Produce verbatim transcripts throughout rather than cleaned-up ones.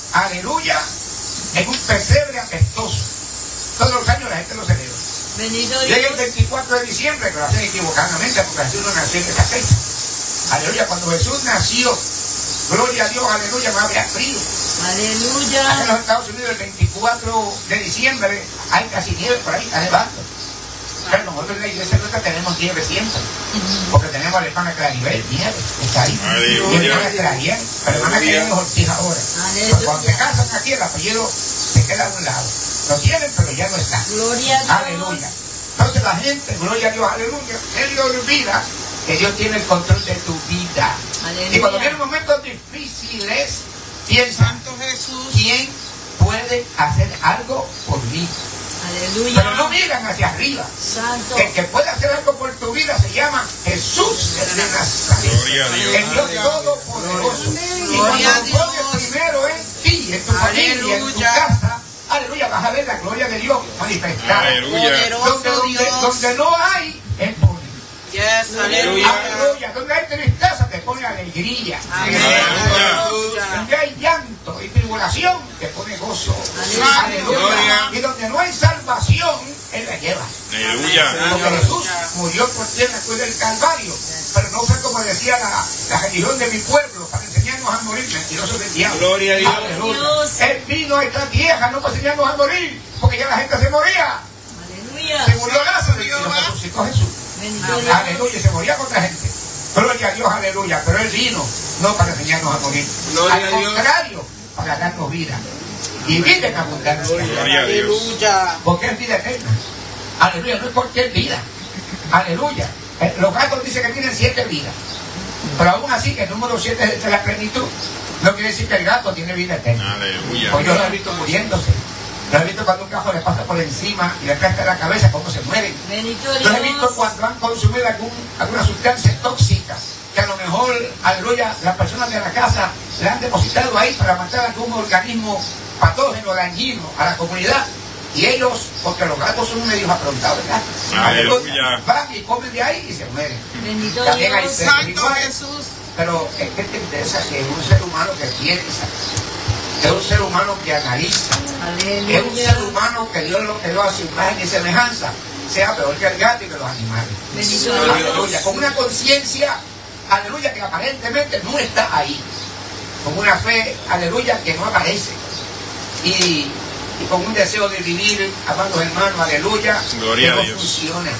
aleluya, en un pesebre apestoso. Todos los años la gente lo celebra. Bendito Dios. Llega el veinticuatro de diciembre, que lo hacen equivocadamente porque Jesús no nació en esa fecha. Aleluya, cuando Jesús nació, gloria a Dios, aleluya, no había frío. Aleluya. Acá en los Estados Unidos el veinticuatro de diciembre hay casi nieve por ahí, está nevando. Pero nosotros en la iglesia nuestra tenemos nieve siempre, porque tenemos a la hermana Claribel, nieve, está ahí. Aleluya. Y la hermana Claribel, la hermana que es Ortiz ahora. Pero cuando se casan aquí, el apellido se queda a un lado. Lo tienen, pero ya no está. Gloria a Dios. Aleluya. Entonces la gente, gloria a Dios, aleluya, él olvida que Dios tiene el control de tu vida. Aleluya. Y cuando vienen momentos difíciles, piensa, Santo Jesús, ¿quién puede hacer algo por mí? Aleluya. Pero no miran hacia arriba. Santo. El que puede hacer algo por tu vida se llama Jesús de Nazaret. Gloria a Dios. El Dios Todopoderoso. Y Gloria a cuando Dios. pones primero en ti, en tu familia, en tu Aleluya. casa, aleluya, vas a ver la gloria de Dios manifestada. Aleluya. Poderoso Donde, donde, Dios. donde no hay, Él pone. Yes, aleluya. Aleluya. Donde hay tristeza, te pone alegría. Amén. Aleluya. Donde hay llanto y tribulación, te pone gozo. Aleluya. Aleluya. Y donde no hay salvación, Él la lleva. Aleluya. Porque Jesús murió por ti en la cruz del Calvario. Pero no fue como decía la, la religión de mi pueblo, para enseñarnos a morir, mentirosos del diablo. Gloria a Dios. Aleluya. Dios. Él vino a esta tierra no para enseñarnos a morir, porque ya la gente se moría. Aleluya. Se murió Lázaro y lo resucitó Jesús. Bendito Dios. Aleluya, y se moría con otra gente. Gloria a Dios, aleluya. Pero Él vino no para enseñarnos a morir. Gloria Al a Dios. contrario, para darnos vida. Y vida en abundancia. Gloria a Dios. Aleluya. Porque es vida eterna. Aleluya, no es cualquier vida. Aleluya. Eh, Los gatos dicen que tienen siete vidas. Pero aún así, el número siete es de la plenitud. No quiere decir que el gato tiene vida eterna. Aleluya. Pues yo lo he visto muriéndose. Lo he visto cuando un cajo le pasa por encima y le casca la cabeza, cómo se mueren. Bendito Los he visto Dios. cuando han consumido algún, alguna sustancia tóxica, que a lo mejor, aleluya, las personas de la casa le han depositado ahí para matar algún organismo patógeno, dañino a la comunidad. Y ellos, porque los gatos son medios aprontados, ¿verdad? Aleluya. Van y comen de ahí y se mueren. Bendito También hay Dios. seres Santo iguales. Jesús. Pero es que te interesa que es un ser humano que piensa, es un ser humano que analiza, es un ser Aleluya. humano que Dios lo creó a su imagen y semejanza, sea peor que el gato y que los animales. Bendito Aleluya, Dios. con una conciencia, aleluya, que aparentemente no está ahí, con una fe, aleluya, que no aparece, y, y con un deseo de vivir, amados hermanos, aleluya, Gloria que no a Dios. funciona.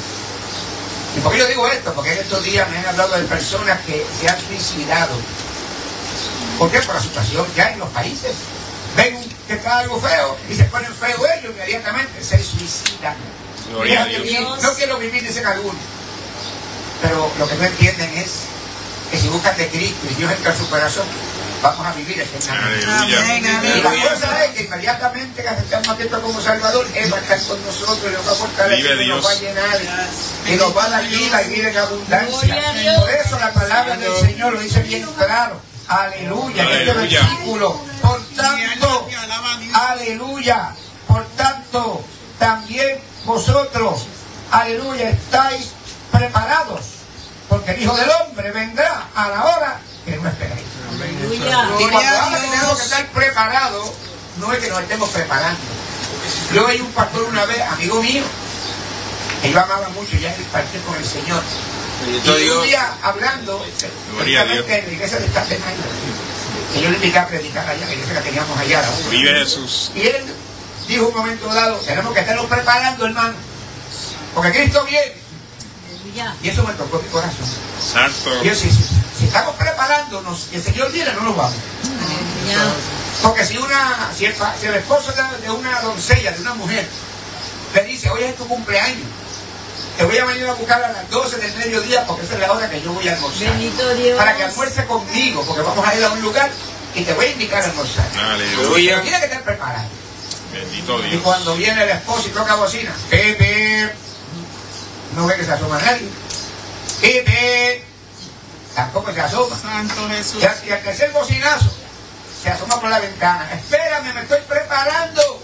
¿Y por qué yo digo esto? Porque en estos días me han hablado de personas que se han suicidado. ¿Por qué? Por la situación que hay en los países. Ven que está algo feo y se ponen feos ellos, inmediatamente se suicidan. Gloria a Déjame Dios. vivir, no quiero vivir, dicen algunos. Pero lo que no entienden es que si buscan de Cristo y Dios entra en su corazón, vamos a vivir eternamente. Aleluya. Amén, Y amén. la cosa es que inmediatamente que aceptamos a Cristo como Salvador, Él va a estar con nosotros y nos va a fortalecer Vive y nos va a Dios. llenar y nos va a dar vida y vida en abundancia. Gloria a Dios. Por eso la palabra del Señor lo dice bien claro. Aleluya. En este Aleluya. versículo. Por tanto, Y alaba a Dios. aleluya. Por tanto, también vosotros, aleluya, estáis preparados. Porque el Hijo del Hombre vendrá a la hora que no esperáis. Aleluya. Y cuando Gloria a habla que Dios. tenemos que estar preparados, no es que nos estemos preparando. Yo veía un pastor una vez, amigo mío, que yo amaba mucho, ya partió con el Señor. Bendito Y un Dios. día hablando, Gloria a Dios. precisamente en la iglesia de Cardenal, que yo le invité a predicar allá, la iglesia que teníamos allá. ¿no? Vive Jesús. Y él dijo un momento dado, tenemos que estarnos preparando, hermano, porque Cristo viene. Aleluya. Y eso me tocó mi corazón. Santo. Y yo, si, si, si estamos preparándonos y el Señor viene, no nos vamos. Aleluya. Porque si una, si el, pa- si el esposo de, de una doncella, de una mujer, le dice, hoy es tu cumpleaños, te voy a venir a buscar a las doce del mediodía porque esa es la hora que yo voy a almorzar. Bendito Dios. Para que almuerce conmigo, porque vamos a ir a un lugar y te voy a invitar a almorzar. Pero Aleluya. tiene que estar preparado. Bendito Y Dios. cuando viene el esposo y toca bocina, Pepe, no ve que se asoma nadie. Pepe, tampoco se asoma. Santo Jesús. Y al, y al tercer bocinazo, se asoma por la ventana. Espérame, me estoy preparando.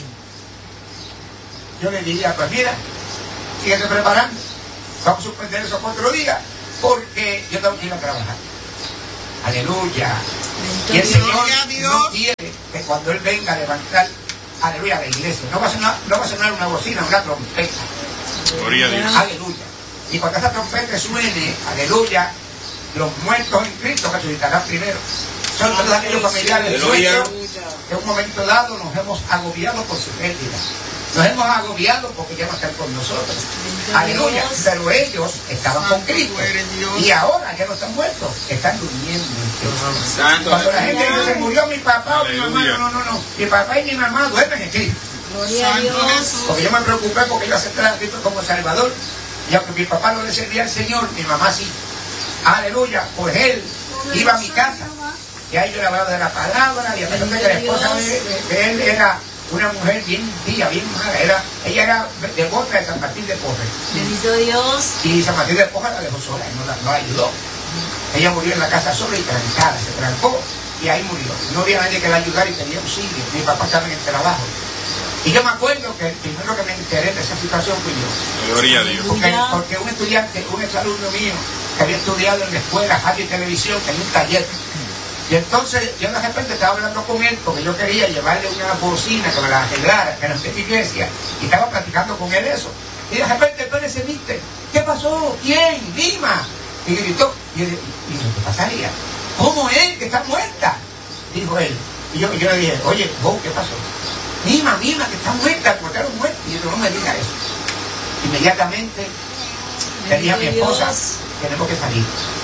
Yo le diría, pues mira, síguete preparando. Vamos a suspender esos cuatro días porque yo tengo que ir a trabajar. Aleluya. Y el Bendito Señor Gloria a Dios. no quiere que cuando Él venga a levantar, aleluya, a la iglesia, no va a sonar, no va a sonar una bocina, una trompeta. Gloria a Dios. Aleluya. Y cuando esa trompeta suene, aleluya, los muertos en Cristo resucitarán primero. Son todos aquellos familiares nuestros que en un momento dado nos hemos agobiado por su pérdida. Nos hemos agobiado porque ya no están con nosotros. Aleluya. Pero ellos estaban con Cristo. Y ahora ya no están muertos. Están durmiendo. Cuando la gente dice, se murió mi papá o mi mamá, no, no, no, no. Mi papá y mi mamá duermen en Cristo. Gloria a Dios. Porque yo me preocupé porque yo acepté a Cristo como Salvador. Y aunque mi papá no le servía al Señor, mi mamá sí. Aleluya. Pues él iba a mi casa. Y ahí yo le hablaba de la palabra. Y a pesar de que la esposa de, de, de él era una mujer bien tía, bien mala. Era, ella era devota de San Martín de Porres. Bendito Dios. Y San Martín de Porres la dejó sola, no la, no la ayudó. Ella murió en la casa sola y trancada, se trancó y ahí murió. No había nadie que la ayudara y tenía auxilio. Mi papá estaba en el trabajo. Y yo me acuerdo que el primero que me enteré de esa situación fui yo. Gloria a Dios. Porque, porque un estudiante, un exalumno mío, que había estudiado en la escuela, radio y televisión, tenía un taller. Y entonces yo de repente estaba hablando con él porque yo quería llevarle una bocina que me la arreglara, que era de mi iglesia, y estaba platicando con él eso. Y de repente Pérez se viste, ¿qué pasó? ¿Quién? Lima. Y gritó, y yo dije, ¿qué pasaría? ¿Cómo él, que está muerta? Dijo él. Y yo, yo le dije, oye, vos, ¿qué pasó? Mima, Mima, que está muerta, cortaron muerta. Y yo no me diga eso. Inmediatamente le dije a mi esposa, tenemos que salir.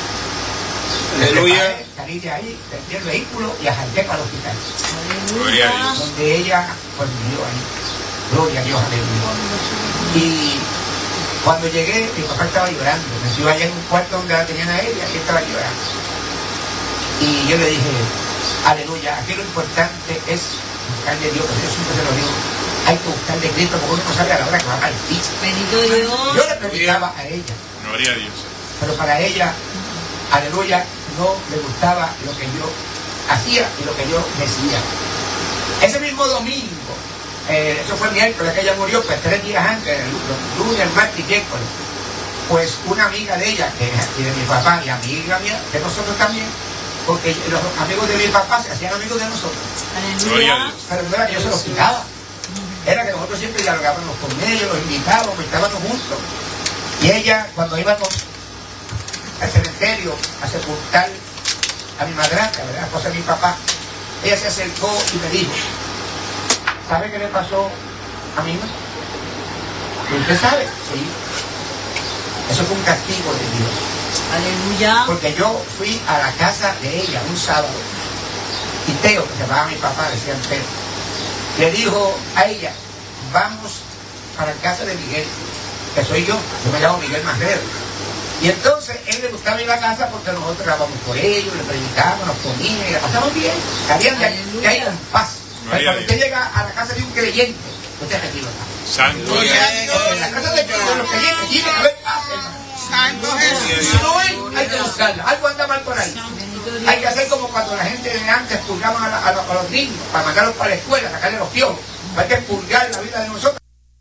Aleluya. Salí de ahí, prendí el vehículo y arranqué para el hospital. Gloria a Dios. Donde ella pues murió ahí. Gloria a Dios, aleluya. Y cuando llegué, mi papá estaba llorando. Me fui allá en un cuarto donde la tenían a ella y estaba llorando. Y yo le dije, aleluya, aquí lo importante es buscar de Dios, porque yo siempre se lo digo. Hay que buscar de Cristo porque uno no sabe a la hora que va a partir. Bendito Dios. Yo le predicaba a ella. Gloria a Dios. Pero para ella, aleluya, no le gustaba lo que yo hacía y lo que yo decía. Ese mismo domingo, eh, eso fue el miércoles que ella murió, pues tres días antes, el lunes, martes y miércoles, pues una amiga de ella, que es de mi papá y amiga mía, de nosotros también, porque los amigos de mi papá se hacían amigos de nosotros. Gloria a Dios. Pero no era que yo se los quitaba, era que nosotros siempre dialogábamos con ellos, los invitábamos, estábamos juntos. Y ella, cuando íbamos al cementerio a sepultar a mi madrastra, ¿verdad? La esposa de mi papá, ella se acercó y me dijo, ¿sabe qué le pasó a mi hija? ¿Usted sabe? Sí. Eso fue un castigo de Dios. Aleluya. Porque yo fui a la casa de ella un sábado y Teo, que se llamaba mi papá, decían Teo, le dijo a ella, vamos para la casa de Miguel, que soy yo, yo me llamo Miguel Magrero. Y entonces él le gustaba ir a la casa porque nosotros grabamos por ellos, le predicábamos, nos poníamos y la pasamos bien. Salían de ahí, de ahí con paz. Pero cuando usted llega a la casa de un creyente, usted retira acá. Santo Dios. En la casa de, de los creyentes tiene que haber paz, hermano. Santo Jesús. Si no hay, hay que buscarla. Algo anda mal por ahí. Hay que hacer como cuando la gente de antes purgaban a, la, a, los, a los niños para mandarlos para la escuela, sacarle los piojos. Hay que purgar la vida de nosotros.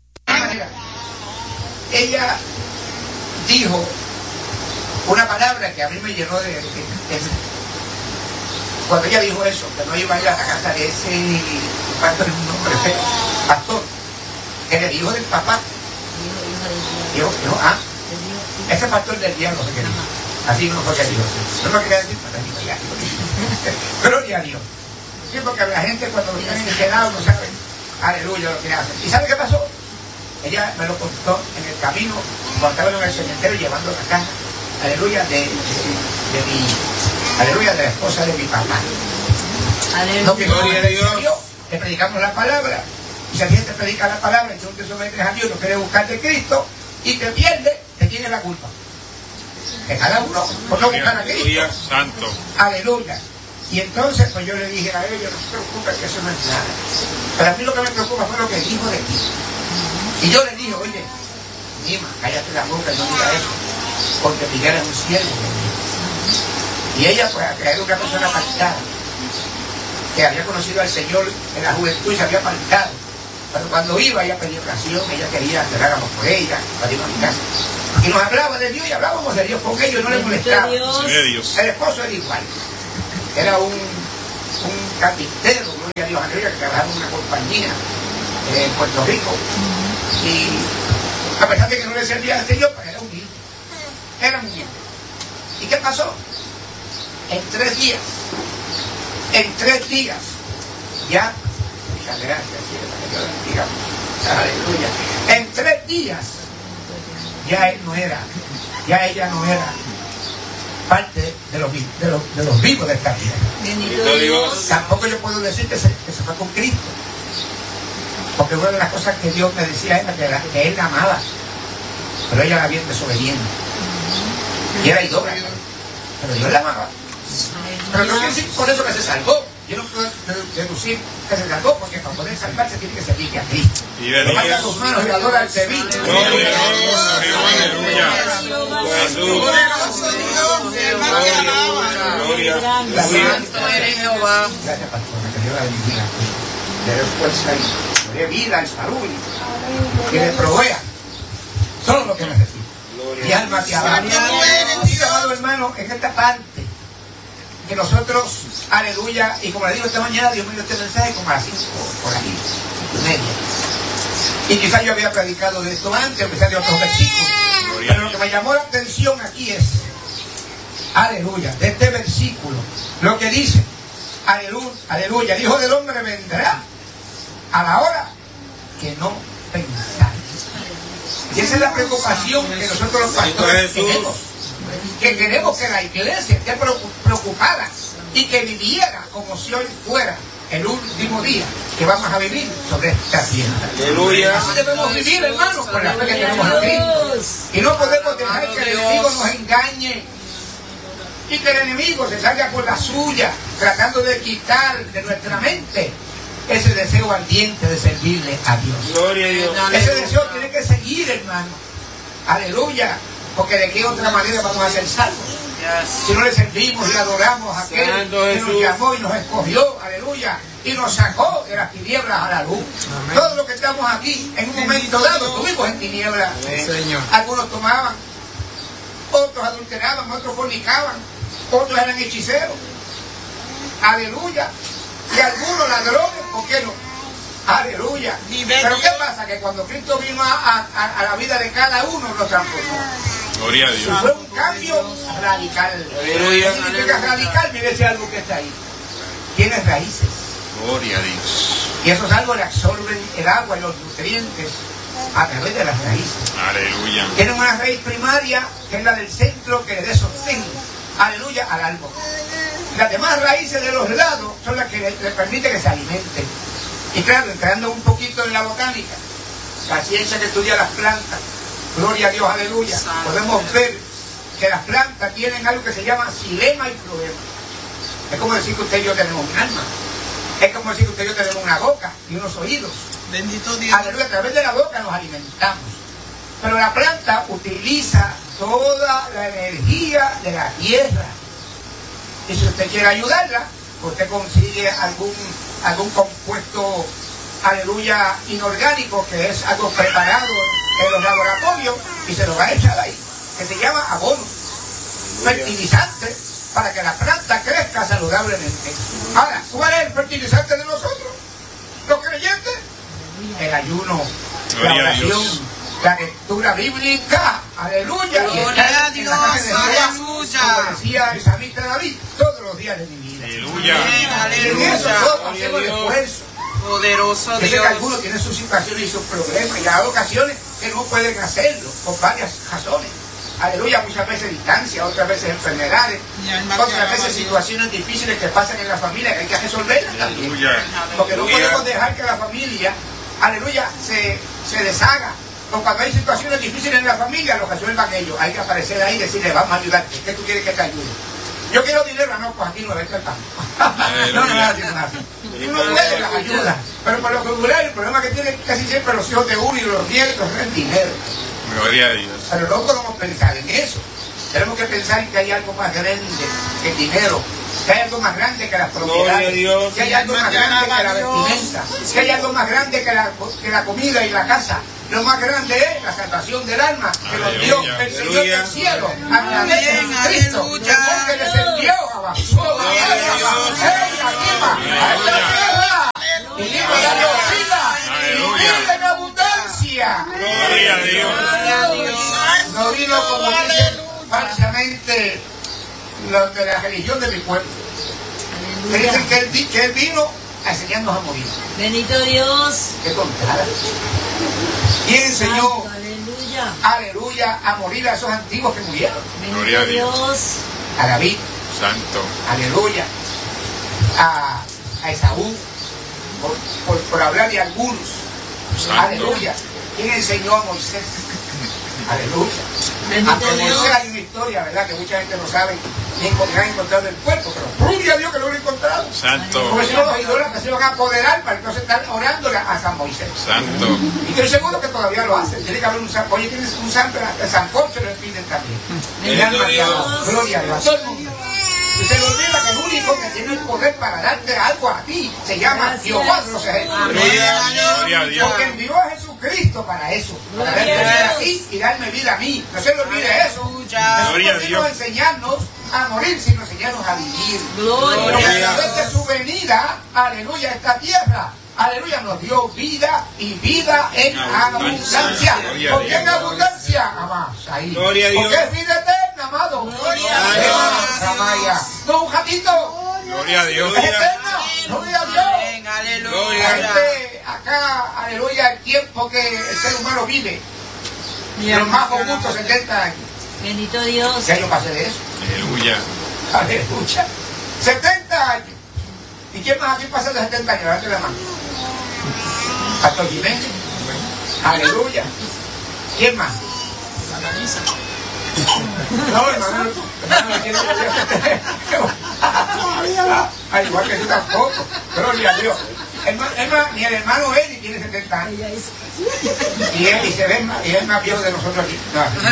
Ella dijo una palabra que a mí me llenó de, de, de, de cuando ella dijo eso, que no iba a ir a la casa de ese pastor, un nombre feo, pastor, que le dijo del papá. Dijo, dijo, ah, ese pastor del diablo se quería. Así no fue que dijo. No lo quería decir, pero dijo ya. Gloria a Dios. Sí, porque la gente cuando viene en el lado no sabe, aleluya, lo que hacen. ¿Y sabe qué pasó? Ella me lo contó en el camino, cuando estaba en el cementerio llevando la caja, aleluya, de, de, de mi, aleluya, de la esposa de mi papá. Aleluya. No, que gloria a Dios, le predicamos la palabra. Y si alguien te predica la palabra y tú no te sometes a Dios, no quieres buscar de Cristo y te pierdes, ¿de quién es la culpa? De cada uno, por no buscar a Cristo. Aleluya, santo. Aleluya. Y entonces, pues yo le dije a ella, no se preocupe que eso no es nada. Pero a mí lo que me preocupa fue lo que dijo de ti. Y yo le dije, oye, Mima, cállate la boca y no diga eso, porque Miguel es un siervo de Dios. Y ella, pues, era una persona apartada, que había conocido al Señor en la juventud y se había apartado. Pero cuando iba, ella pedía oración, ella quería que oráramos por ella, para ir a mi casa. Y nos hablaba de Dios y hablábamos de Dios con ellos, no les molestaba. Dios. El esposo era igual. Era un, un carpintero, gloria a Dios, aleluya, que trabajaba en una compañía eh, en Puerto Rico. Y a pesar de que no le servía al Señor, pues era humilde. Era humilde. ¿Y qué pasó? En tres días, en tres días, ya, muchas gracias, Dios bendiga, aleluya, en tres días, ya él no era, ya ella no era parte de los, de los, de los vivos de esta vida. Bendito Dios. Tampoco yo puedo decir que se, que se fue con Cristo, porque una de las cosas que Dios me decía era que, la, que él la amaba, pero ella era bien desobediente y era idólatra, pero Dios la amaba. Pero no quiere decir por eso que se salvó. Yo no puedo deducir que se salvó, porque para poder salvarse tiene que servirle a Cristo. Levanta tus manos y adora al Sevilla. Santo eres Jehová. Gracias, pastora, que Dios la bendiga. Le dé fuerza y le dé vida y salud y que le provea todo lo que necesita. Mi alma te alaba. Mi amado hermano, en esta parte que nosotros, aleluya, y como le digo esta mañana, Dios me dio este mensaje como a las cinco por ahí, cinco y media. Y quizás yo había predicado de esto antes, o quizás de otros versículos. Pero lo que me llamó la atención aquí es, aleluya, de este versículo, lo que dice, aleluya, aleluya, el Hijo del Hombre vendrá a la hora que no pensáis. Y esa es la preocupación que nosotros los pastores tenemos. Que queremos que la iglesia esté preocupada y que viviera como si hoy fuera el último día que vamos a vivir sobre esta tierra. Aleluya. Así debemos vivir, hermanos, con la fe que tenemos en Cristo. Y no podemos dejar que el enemigo nos engañe y que el enemigo se salga por la suya, tratando de quitar de nuestra mente ese deseo ardiente de servirle a Dios. Gloria a Dios. Ese deseo tiene que seguir, hermano. Aleluya. Porque de qué otra manera vamos a ser salvos. Yes. Si no le servimos y adoramos a aquel Santo que Jesús. Nos llamó y nos escogió, aleluya, y nos sacó de las tinieblas a la luz. Amén. Todos los que estamos aquí, en un momento dado, estuvimos en tinieblas. Señor. Algunos tomaban, otros adulteraban, otros fornicaban, otros eran hechiceros. Aleluya. Y algunos ladrones, ¿por qué no? Aleluya. Pero ¿qué pasa? Que cuando Cristo vino a, a, a la vida de cada uno, lo transformó. Gloria a Dios. Fue un cambio radical. Aleluya. ¿Qué significa radical? Mire ese algo que está ahí. Tiene raíces. Gloria a Dios. Y esos árboles absorben el agua y los nutrientes a través de las raíces. Aleluya. Tienen una raíz primaria, que es la del centro, que le dé sostén. Aleluya, al árbol. Las demás raíces de los lados son las que le, le permiten que se alimenten. Y claro, entrando un poquito en la botánica, la ciencia que estudia las plantas, gloria a Dios, aleluya, podemos ver que las plantas tienen algo que se llama xilema y floema. Es como decir que usted y yo tenemos un alma. Es como decir que usted y yo tenemos una boca y unos oídos. Bendito Dios. Aleluya, a través de la boca nos alimentamos. Pero la planta utiliza toda la energía de la tierra. Y si usted quiere ayudarla, usted consigue algún, algún compuesto, aleluya, inorgánico, que es algo preparado en los laboratorios, y se lo va a echar ahí, que se llama abono, fertilizante, para que la planta crezca saludablemente. Ahora, ¿cuál es el fertilizante de nosotros, los creyentes? El ayuno, la oración, la lectura bíblica, aleluya, y estar en la casa de Dios, como decía el salmista David, todos los días de mi vida. Aleluya. En eso todos hacemos el esfuerzo. Poderoso Dios. Dios. Que algunos tienen sus situaciones y sus problemas, y hay ocasiones que no pueden hacerlo, por varias razones. Aleluya, muchas veces distancia, otras veces enfermedades, otras veces situaciones difíciles que pasan en la familia que hay que resolverlas también. Aleluya. Porque no podemos dejar que la familia, aleluya, se, se deshaga. O cuando hay situaciones difíciles en la familia, lo resuelvan ellos. Hay que aparecer ahí y decirle, vamos a ayudarte. ¿Qué tú quieres que te ayude? Yo quiero dinero, no, pues aquí no ves el pan. No, no, nada, no, nada. Uno puede las ayudas, pero por lo regular, el problema que tienen casi siempre los hijos de uno y los nietos es el dinero. Gloria a Dios. Pero no podemos pensar en eso. Tenemos que pensar en que hay algo más grande que el dinero, que hay algo más grande que las propiedades, que hay algo más grande que la vestimenta, que hay algo más grande que la, que la comida y la casa. Lo más grande es la salvación del alma que nos dio el Señor del cielo a través de Jesucristo, porque les envió a la tierra Gloria a Dios. Gloria a Dios. No vino como dicen falsamente los de la religión de mi pueblo. Me dicen Aleluya. que él, vi- que él vino a enseñarnos a morir. Bendito Dios. Qué tontada. ¿Quién enseñó, Santo, aleluya. aleluya, a morir a esos antiguos que murieron? Gloria a Bendito Dios. Dios. A David, Santo. aleluya, a, a Esaú, por, por, por hablar de algunos, Santo. aleluya. ¿Quién enseñó a Moisés? Aleluya. Bendito Aunque Dios. Moisés hay una historia, ¿verdad? Que mucha gente no sabe ni encontrar encontrado el cuerpo, pero gloria a Dios que lo han encontrado. Santo. Porque si no, los idólatras se van a apoderar para entonces estar orando a San Moisés. Santo. Y estoy seguro que todavía lo hacen. Tiene que haber un santo. Oye, tienes un santo, el sancocho le piden también. Bendito Mi alma te alaba. Dios. Gloria a Dios. Todo el mundo. Y se le olvida que el único que tiene el poder para darte algo a ti se llama Gracias. Jehová de los ejércitos. Gloria a Dios. Porque envió a Jesucristo para eso, para darme Gloria a vida a Dios. ti y darme vida a mí. No se le olvide eso. Aleluya. Jesús Gloria a no vino Dios. a enseñarnos a morir, sino enseñarnos a vivir. Gloria. Porque Gloria a a través de su venida, aleluya, a esta tierra, aleluya, nos dio vida y vida en abundancia. Gloria a ¿Por qué en Dios. abundancia? Amás, ahí. Gloria a Dios. Porque es vida eterna, amado. Gloria a Dios. Dios. Amaya. No, un ratito. Gloria a Dios. Es eterna. Gloria a Dios. Amén. La Aleluya. gente acá, aleluya, el tiempo que el ser humano vive, los más robustos, setenta años. Bendito Dios. Ya yo pasé de eso. Aleluya. Aleluya. setenta años. ¿Y quién más aquí pasa de setenta años? Levante la mano. Pastor Jiménez. Aleluya. ¿Quién más? No, hermano. hermano, ¿quién es? Ay, igual que tú tampoco. Gloria a Dios. Hermano, hermano, ni el hermano Eddie tiene setenta años. Y él y se ve más, y es más viejo de nosotros aquí.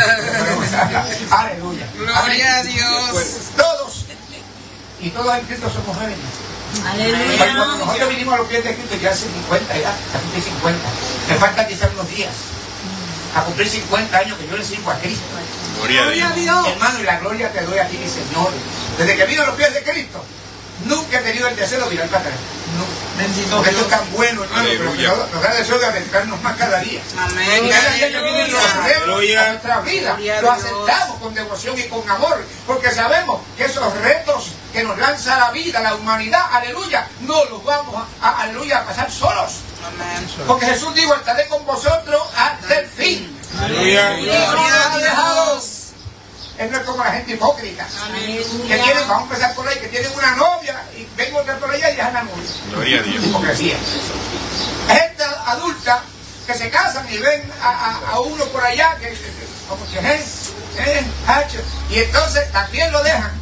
No, aleluya. Gloria a Amén. Dios. Pues, todos. Y todos en Cristo somos jóvenes. Porque cuando Aleluya. nosotros vinimos a los pies de Cristo ya hace cincuenta, ya, a cumplir cincuenta. Me faltan quizás unos días a cumplir cincuenta años que yo le sirvo a Cristo. Gloria a Dios. Hermano, y la gloria te doy a ti, mi Señor. Desde que vino a los pies de Cristo, nunca he tenido el deseo de mirar para atrás. Nunca. Bendito Porque esto es Dios. tan bueno, hermano, pero que Aleluya. nos, nos da deseo de adentrarnos más cada día. Amén. Y cada día que vienen los retos a Aleluya. nuestra vida, Gloria a lo Dios. aceptamos con devoción y con amor, porque sabemos que esos retos que nos lanza la vida, la humanidad, aleluya, no los vamos a, a- aleluya, a pasar solos. Amén. Porque Jesús dijo, estaré con vosotros hasta el fin. Aleluya. Gloria a Dios. Él no es como la gente hipócrita. Que tienen, Aleluya. vamos a empezar por ahí, que tienen una novia y ven otra por allá y dejan la novia. Gloria a Dios. Hipocresía. Gente adulta que se casan y ven a, a- a uno por allá que, que- que- como que es, es, hacho, y entonces también lo dejan.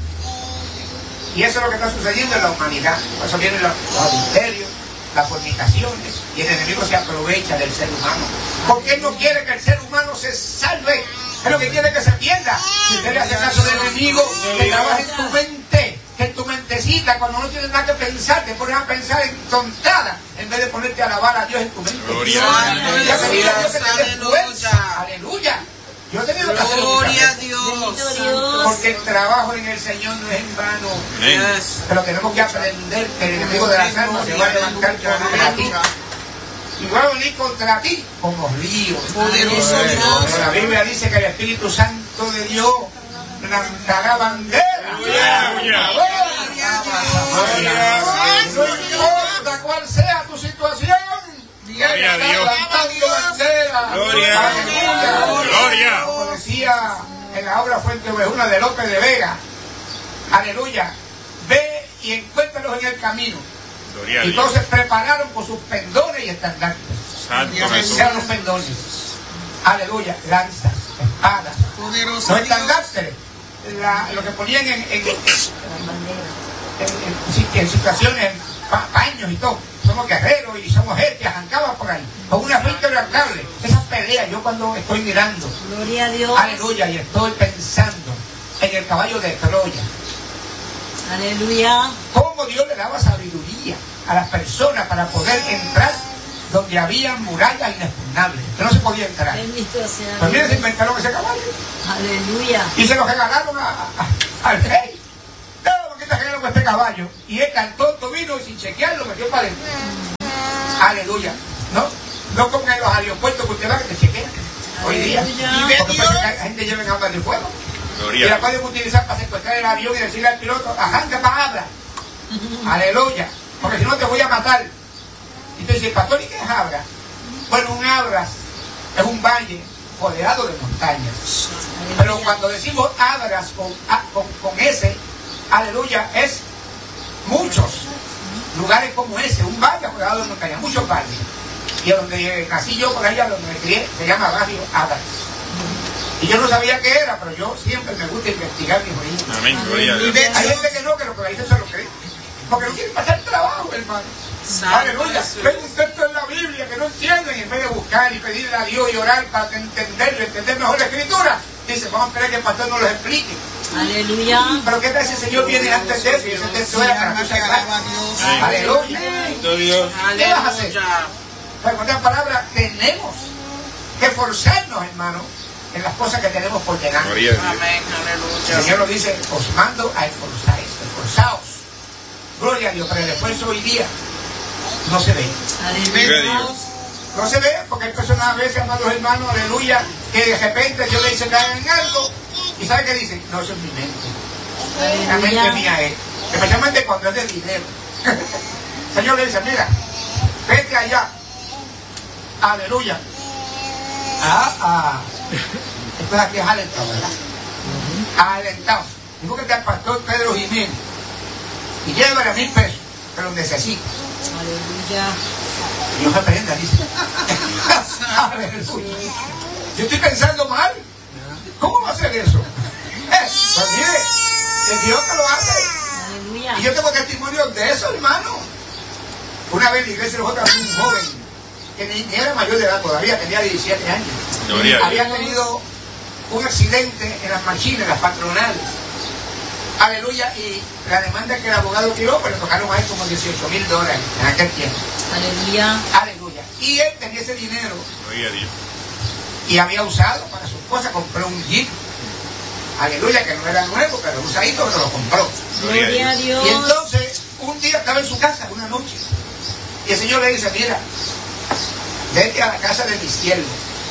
Y eso es lo que está sucediendo en la humanidad. Por eso vienen los, los adulterios, las fornicaciones, y el enemigo se aprovecha del ser humano. Porque él no quiere que el ser humano se salve. Es lo que quiere que se pierda. Si usted le hace caso del enemigo, que trabaja en tu mente, que en tu mentecita, cuando no tienes nada que pensar, te pones a pensar en tontadas, en vez de ponerte a alabar a Dios en tu mente. Gloria a Y a pedir a Dios que te dé Dios. fuerza. Aleluya. Yo he tenido que hacer muchas Gloria a veces, Dios. Bendito Dios. porque el trabajo en el Señor no es en vano. Amén. Yes. Pero tenemos que aprender que el enemigo de las almas se va a levantar contra ti. Y va a venir contra ti como ríos. Poderoso Pero Dios. la Biblia dice que el Espíritu Santo de Dios plantará bandera. Aleluya. No importa cuál sea tu situación. Gloria a Él está Dios. plantando bandera. Gloria. Aleluya. Gloria. Como decía en la obra Fuente Ovejuna de López de Vega. Aleluya. Ve y encuéntralos en el camino. Gloria a Y Dios. entonces prepararon por sus pendones y estandartes. Santo Jesús. Sean los pendones. Aleluya. Lanzas, espadas. Poderoso Los Dios. estandartes. La- lo que ponían en, en, en, en- en situaciones, pa- paños y todo. Somos guerreros y somos gente, arrancaba por ahí. Con una frente agradable. Esas peleas, yo cuando estoy mirando, Gloria a Dios. aleluya, y estoy pensando en el caballo de Troya. Aleluya. Cómo Dios le daba sabiduría a las personas para poder entrar donde había murallas inexpugnables, que no se podía entrar. Bendito sea Pues miren, se Dios. inventaron ese caballo Aleluya. y se lo regalaron a, a- al rey. No, ¿por qué te regalaron este caballo? Y él tan tonto vino y sin chequearlo metió para adentro. Aleluya. No, no como en los aeropuertos que usted va que te chequean. hoy día. Aleluya. Porque puede que la gente lleve armas de fuego. Y Gloria la a Dios. pueden utilizar para secuestrar el avión y decirle al piloto, arranca para hablar. Aleluya. Porque si no te voy a matar. Y tú dices, pastor, ¿y qué es Abra? Bueno, un Abra es un valle rodeado de montañas. Pero cuando decimos Abras con, con, con ese, aleluya, es muchos lugares como ese, un valle rodeado de montañas, muchos valles. Y donde nací yo, por allá donde me crié, se llama barrio Abras. Y yo no sabía qué era, pero yo siempre me gusta investigar mis orígenes. Amén. Gloria a Dios. Hay gente que no, que lo que la dice se lo cree. Porque no quieren pasar trabajo, hermano. Aleluya. Ven un texto en la Biblia que no entienden, y en vez de buscar y pedirle a Dios y orar para entenderlo, entender mejor la Escritura, dice, vamos a esperar que el pastor nos lo explique. Aleluya. Pero qué tal si el Señor viene antes de eso y ese texto era para que Amén. aleluya. Bendito Dios. ¿Qué vas a hacer? Pues con otras palabras, tenemos que esforzarnos, hermano, en las cosas que tenemos por delante. Gloria a Dios. Amén, El aleluya. Señor nos dice, os mando a esforzáis, esforzaos. Gloria a Dios, pero el esfuerzo hoy día no se ve. Aleluya. No se ve porque hay personas a veces, amados hermanos, aleluya, que de repente Dios le dice caen en algo y ¿sabe qué dicen? No, eso es mi mente. La mente Aleluya. mía es. Especialmente cuando es de dinero. El Señor le dice, mira, vete allá. Aleluya. Ah, ah. Entonces aquí es alentado, ¿verdad? Alentado. Dijo que está el pastor Pedro Jiménez. Y llévale a mil pesos, que los necesita. Aleluya. Dios reprenda, dice. Aleluya. Yo estoy pensando mal. ¿Cómo va a hacer eso? Eh, pues mire, el Dios que lo hace. Aleluya. Y yo tengo testimonios de eso, hermano. Una vez en la iglesia nosotros un joven que ni, ni era mayor de edad todavía, tenía diecisiete años. Gloria a Dios. Había tenido un accidente en las machinas, las patronales. Aleluya. Y la demanda que el abogado tiró, pues le tocaron a él como dieciocho mil dólares en aquel tiempo. Aleluya. Aleluya. Y él tenía ese dinero Gloria a Dios. y había usado para su esposa, compró un jeep. Aleluya, que no era nuevo, pero usadito, pero lo compró. Gloria a Dios. Y entonces, un día estaba en su casa, una noche, y el Señor le dice, mira, vete a la casa de mi siervo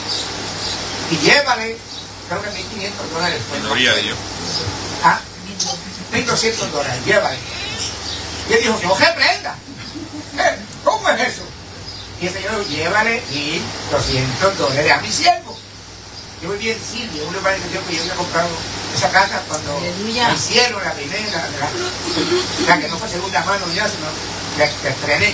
y llévale, creo que mil quinientos dólares. Fue, ¿no? Gloria a Dios. Ah, mil doscientos dólares, llévale. Y él dijo, no reprenda. Eh, ¿Cómo es eso? Y el Señor dijo, llévale mil doscientos dólares a mi siervo. Yo viví en Silvia, una urbanización que yo había comprado esa casa cuando Aleluya. la hicieron, la primera, la, la, la que no fue segunda mano ya, sino la que estrené.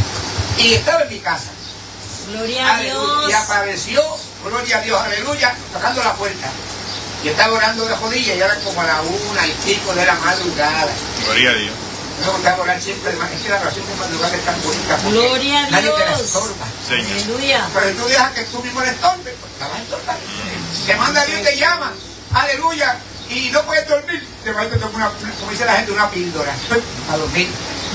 Y estaba en mi casa. Gloria a Aleluya. Dios. Y apareció, gloria a Dios, aleluya, tocando la puerta. Y estaba orando de rodillas y era como a la una y pico de la madrugada. Gloria a Dios. Me gusta orar siempre, es que la oración de madrugada es tan bonita porque Gloria a nadie te la Dios. estorba. Señor. Aleluya. Pero si tú dejas que tú mismo le estorbes, pues te vas a estorbar. Te manda Dios, te llama, aleluya, y no puedes dormir, te vas a tomar una, como dice la gente, una píldora, a dormir.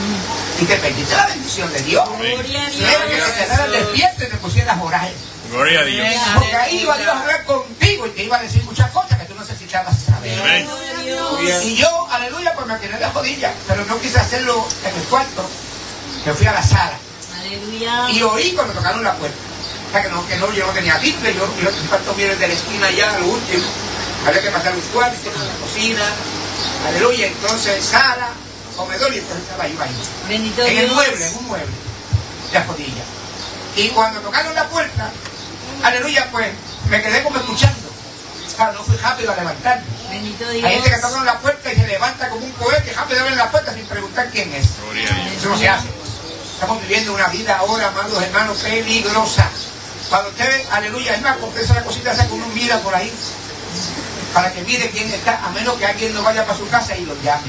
Y te perdiste la bendición de Dios. Gloria a Si era que Dios. te quedaras despierto y te pusieras a orar. Gloria a Dios. Porque ahí iba Dios a hablar contigo y te iba a decir muchas cosas que tú necesitabas saber. Amén. Gloria a Dios. Y yo, aleluya, pues me quedé de rodillas, pero no quise hacerlo en el cuarto, que fui a la sala. Aleluya. Y oí cuando tocaron la puerta. O sea, que no, que no, yo no tenía timbre, yo, yo el cuarto viene de la esquina ya, a lo último. Había que pasar un cuarto, la cocina, aleluya, entonces sala, comedor, y entonces estaba yo ahí. Bendito En el Dios. mueble, en un mueble, de rodillas. Y cuando tocaron la puerta, aleluya, pues me quedé como escuchando. Claro, no fui rápido a levantarme. Bendito Dios. Hay gente que toca la puerta y se levanta como un cohete, rápido abre la puerta sin preguntar quién es. Gloria a Dios. Eso no se hace. Estamos viviendo una vida ahora, amados hermanos, peligrosa. Cuando usted, aleluya, es más, compresa la cosita esa que uno mira por ahí, para que mire quién está, a menos que alguien no vaya para su casa y lo llame.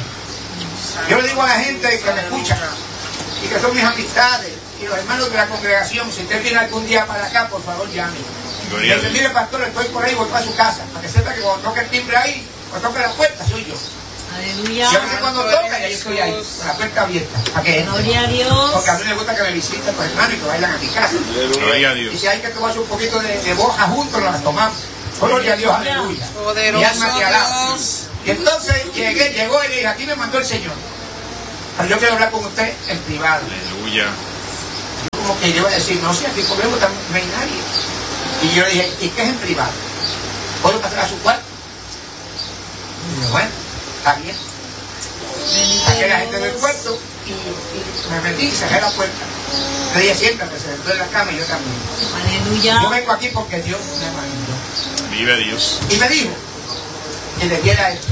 Yo le digo a la gente que me escucha, y que son mis amistades, y los hermanos de la congregación, si usted viene algún día para acá, por favor llame. Gloria a Dice, Dios. mire pastor, estoy por ahí, voy para su casa, para que sepa que cuando toque el timbre ahí, cuando toque la puerta, soy yo. Aleluya. Y a veces cuando toca, ya yo estoy ahí, con la puerta abierta, para que entre. Gloria a Dios. Porque a mí me gusta que me visiten los hermanos y que vayan a mi casa. Gloria a Y Dios. si hay que tomarse un poquito de, de boja juntos, nos la tomamos. Gloria a Dios, aleluya. Mi alma te alaba. Poderoso Y entonces llegué, llegó y le dije, aquí me mandó el Señor. Pero yo quiero hablar con usted en privado. Aleluya. Yo como que yo iba a decir, no, si aquí comemos, no hay nadie. Y yo le dije, ¿y qué es en privado? ¿Puedo pasar a su cuarto? Y yo, bueno, está bien. Saqué a la gente del cuarto y, y me metí y cerré la puerta. Le dije, siéntate, se sentó en la cama y yo también. Aleluya. Yo vengo aquí porque Dios me mandó. Vive Dios. Y me dijo que le diera esto.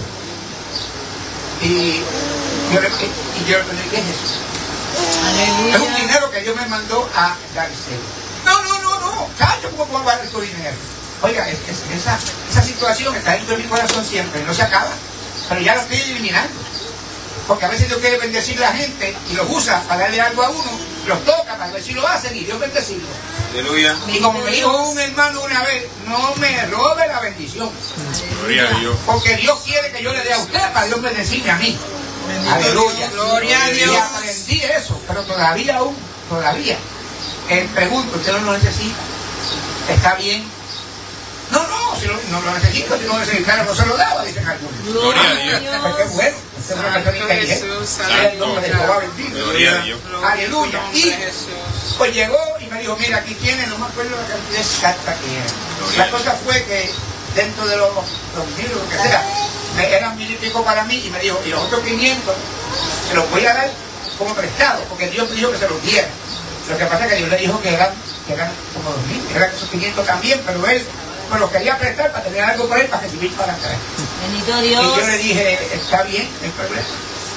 Y yo le y yo le dije, ¿qué es eso? Aleluya. Es un dinero que Dios me mandó a dárselo. No, no, no, no. Cacho, ¿cómo puedo dar tu dinero? Oiga, es, es, esa, esa situación está dentro de mi corazón siempre, no se acaba. Pero ya lo estoy eliminando. Porque a veces Dios quiere bendecir a la gente y los usa para darle algo a uno, los toca para ver si lo hacen y Dios bendecirlo. Aleluya. Y como me dijo un hermano una vez, no me robe la bendición. Gloria a Dios. Porque Dios quiere que yo le dé a usted para Dios bendecirme a mí. Aleluya. Gloria a Dios. Y aprendí eso, pero todavía aún, todavía. Eh, pregunto, ¿usted no lo necesita? ¿Está bien? No, no, si no, no lo necesito, si no lo necesitara no se lo daba, dicen algunos. Gloria a Dios. Pues qué bueno, usted es una persona inteligente. Sea el nombre de Jehová bendito. Gloria a Dios. Aleluya. Y pues llegó y me dijo, mira, aquí tiene, no me acuerdo la cantidad exacta que era. La cosa fue que dentro de los dos mil o lo que sea, me, eran mil y pico para mí y me dijo, y los otros quinientos se los voy a dar como prestado, porque Dios me dijo que se los diera. Lo que pasa es que Dios le dijo que eran, que eran como dos mil, eran esos quinientos también, pero él me los quería prestar para tener algo por él, para recibir para atrás. Bendito Dios. Y yo le dije, está bien, no hay problema.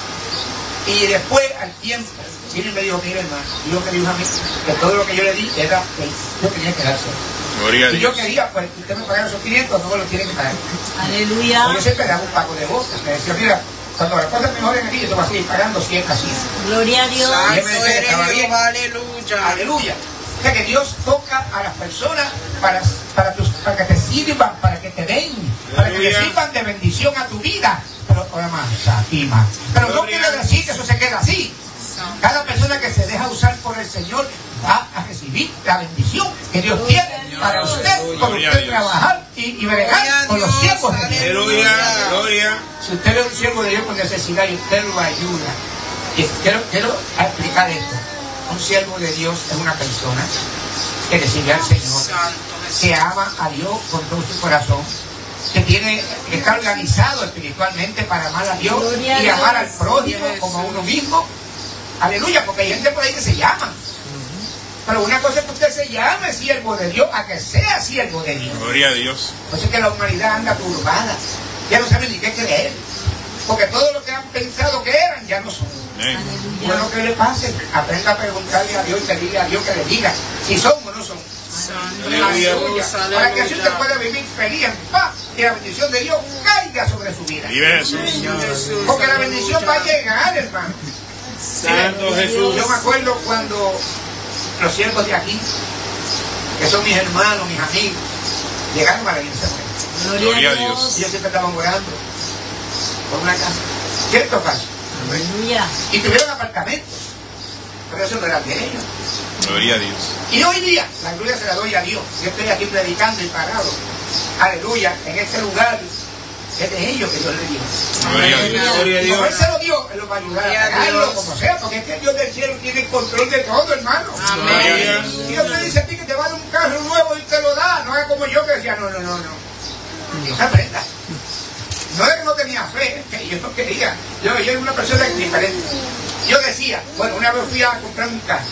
Y después, al tiempo, vino y me dijo, mire hermano, Dios me dijo a mí que todo lo que yo le di era que yo tenía que dárselo. Gloria a Y yo Dios. quería, pues, que usted me pagara esos quinientos, no me los tiene que pagar. Aleluya. Yo siempre daba un pago de voz. Me decía, mira, cuando las cosas mejoren aquí, yo te voy a seguir pagando cien a cien. Gloria a Dios. Y él Santo me decía que eres estaba Dios, bien. aleluya. Aleluya. O sea que Dios toca a las personas para, para, tus, para que te sirvan, para que te den, para que te Aleluya. sirvan de bendición a tu vida. Pero, además, Satima. Pero no Gloria. quiere decir que eso se queda así. Cada persona que se deja usar por el Señor va a recibir la bendición que Dios tiene para usted, por Gloria a usted Dios. trabajar y, y bregar con los siervos de Dios. Aleluya. Gloria. Si usted es un siervo de Dios con necesidad y usted lo ayuda, y quiero, quiero explicar esto. Un siervo de Dios es una persona que le sirve al Señor, que ama a Dios con todo su corazón, que tiene, que está organizado espiritualmente para amar a Dios y amar al prójimo como a uno mismo. Aleluya, porque hay gente por ahí que se llama. Pero una cosa es que usted se llame siervo de Dios, a que sea siervo de Dios. Gloria a Dios. Por eso es que la humanidad anda turbada. Ya no saben ni qué creer. Porque todo lo que han pensado que eran, ya no son. Amén. Bueno, que le pase, aprenda a preguntarle a Dios y pedirle a Dios que le diga si son o no son. Aleluya. Aleluya. Para que así usted pueda vivir feliz, en paz, y la bendición de Dios caiga sobre su vida. Vive Jesús. Porque la bendición va a llegar, hermano. Santo Jesús. Yo me acuerdo cuando los siervos de aquí, que son mis hermanos, mis amigos, llegaron a la iglesia. Gloria a Dios. Ellos siempre estaban orando por una casa. ¿Cierto o falso? Aleluya. Y tuvieron apartamentos, pero eso no era de ellos. Gloria a Dios. Y hoy día, la gloria se la doy a Dios. Yo estoy aquí predicando y parado. Aleluya, en este lugar. Es de ellos que Dios le dio. Gloria a Dios. Gloria a Y como Él Dios. se lo dio, Él lo va a ayudar Gloria a a pagarlo, Dios. como sea, porque es que el Dios del cielo tiene control de todo, hermano. Amén. Si Dios te dice a ti que te va a dar un carro nuevo y te lo da, no es como yo que decía, no, no, no, no. Dios aprenda. No es que no tenía fe, es que yo no quería. Yo, yo era una persona diferente. Yo decía, bueno, una vez fui a comprar un carro.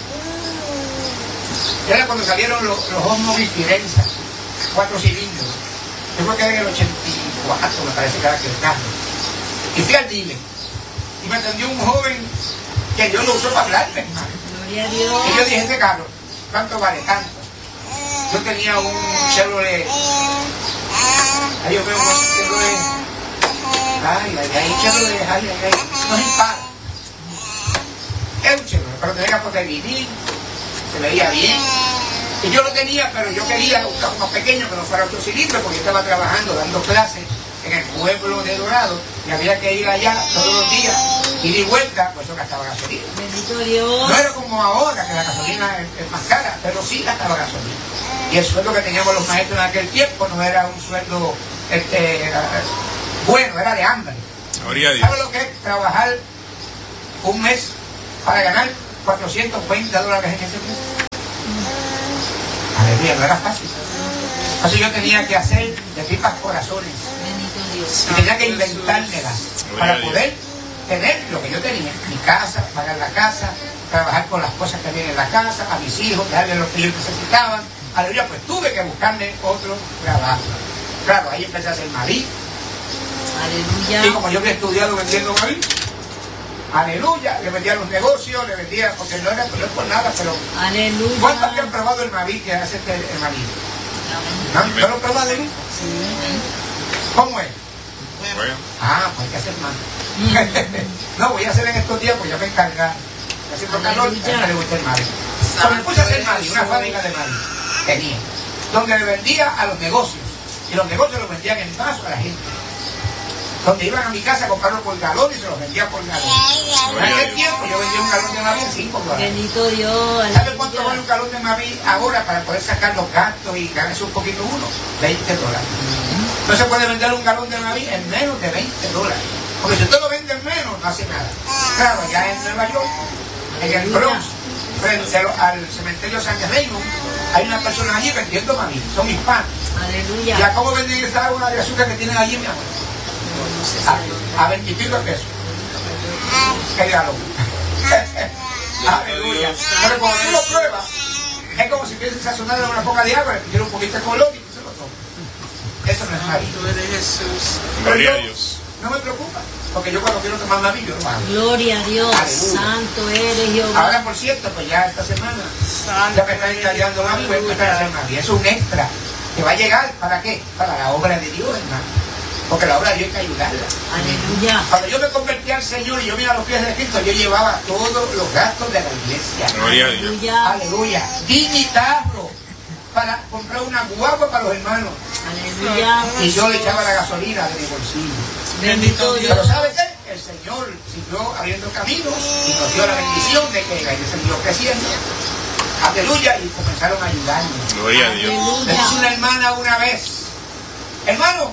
Era cuando salieron los, los Osmobile Firenza, cuatro cilindros. Yo creo que era en el ochenta y cuatro, me parece que era aquel carro. Y fui al dealer. Y me atendió un joven que Dios lo usó para hablarme, hermano. Gloria a Dios. Y yo dije, este carro, ¿cuánto vale? Tanto. Yo tenía un Chevrolet. Ahí yo veo un Chevrolet. Ay, ay, ay, Chevrolet, ay, ay, ay. No es impar. Es un Chevrolet, pero tenía capote de vinil, se veía bien. Y yo lo tenía, pero yo quería un carro más pequeño que no fuera ocho cilindros, porque yo estaba trabajando, dando clases en el pueblo de Dorado, y había que ir allá todos los días, ir y vuelta, pues eso gastaba gasolina. Bendito Dios. No era como ahora, que la gasolina es, es más cara, pero sí gastaba gasolina. Y el sueldo que teníamos los maestros en aquel tiempo no era un sueldo este, era, bueno, era de hambre. Gloria a Dios. ¿Sabes lo que es trabajar un mes para ganar cuatrocientos veinte dólares en ese mes? Aleluya, no era fácil. Entonces yo tenía que hacer de pipas corazones. Bendito Dios. Y tenía que inventármelas para Gloria a poder tener lo que yo tenía. Mi casa, pagar la casa, trabajar con las cosas que había en la casa, a mis hijos, darle lo que ellos necesitaban. Aleluya, pues tuve que buscarme otro trabajo. Claro, ahí empecé a hacer marí. Aleluya. Y como yo había estudiado vendiendo marí, aleluya, le vendía los negocios, le vendía, porque no era no es por nada, pero Aleluya. ¿cuántos que han probado el marí que hace este, el marí? ¿No? ¿No lo han probado? ¿Eh? ¿Cómo es? Bueno, Ah, pues hay que hacer más. No, voy a hacer en estos días, pues ya me encargaron. Haciendo calor, a mí me gusta el marí. Entonces me puse a hacer marí, una fábrica de marí tenía, donde le vendía a los negocios, y los negocios los vendían en vaso a la gente. Donde iban a mi casa a comprarlo por galón y se los vendía por galón. En aquel tiempo yo vendía un galón de marí en cinco dólares. Bendito Dios. ¿Sabe cuánto vale un galón de marí ahora para poder sacar los gastos y ganarse un poquito uno? veinte dólares. No se puede vender un galón de marí en menos de veinte dólares. Porque si usted lo vende en menos, no hace nada. Claro, ya en Nueva York, en el Bronx, frente al cementerio San Raymond, hay unas personas allí vendiendo marí. Son hispanos. Aleluya. ¿Y a cómo venden esa agua de azúcar que tienen allí, mi amor? A, a veintipico pesos. Qué galón. Aleluya. Pero cuando tú lo pruebas, es como si hubiese sazonado una poca de agua, le pusieron un poquito de color y se lo toma. Eso no es marí. Tú eres Jesús. gloria a Dios. No me preocupa, porque yo cuando quiero tomar marí, yo lo hago. Gloria a Dios. Aleluya. Santo eres Jehová. Ahora, por cierto, pues ya esta semana Santo ya me están encargando más y voy a empezar a hacer marí. Es un extra que va a llegar, ¿para qué? Para la obra de Dios, hermano. Porque la obra de Dios hay que ayudarla. Aleluya. Cuando yo me convertí al Señor y yo vine a los pies de Cristo, yo llevaba todos los gastos de la iglesia. Gloria a Dios. Aleluya. Aleluya. Di mi carro para comprar una guagua para los hermanos. Aleluya. Y yo le echaba la gasolina de mi bolsillo. Bendito Pero Dios. ¿sabe qué? El Señor siguió abriendo caminos y nos dio la bendición de que la iglesia siguió creciendo. Aleluya. Y comenzaron a ayudarnos. Gloria a Dios. Le dice una hermana una vez, hermano,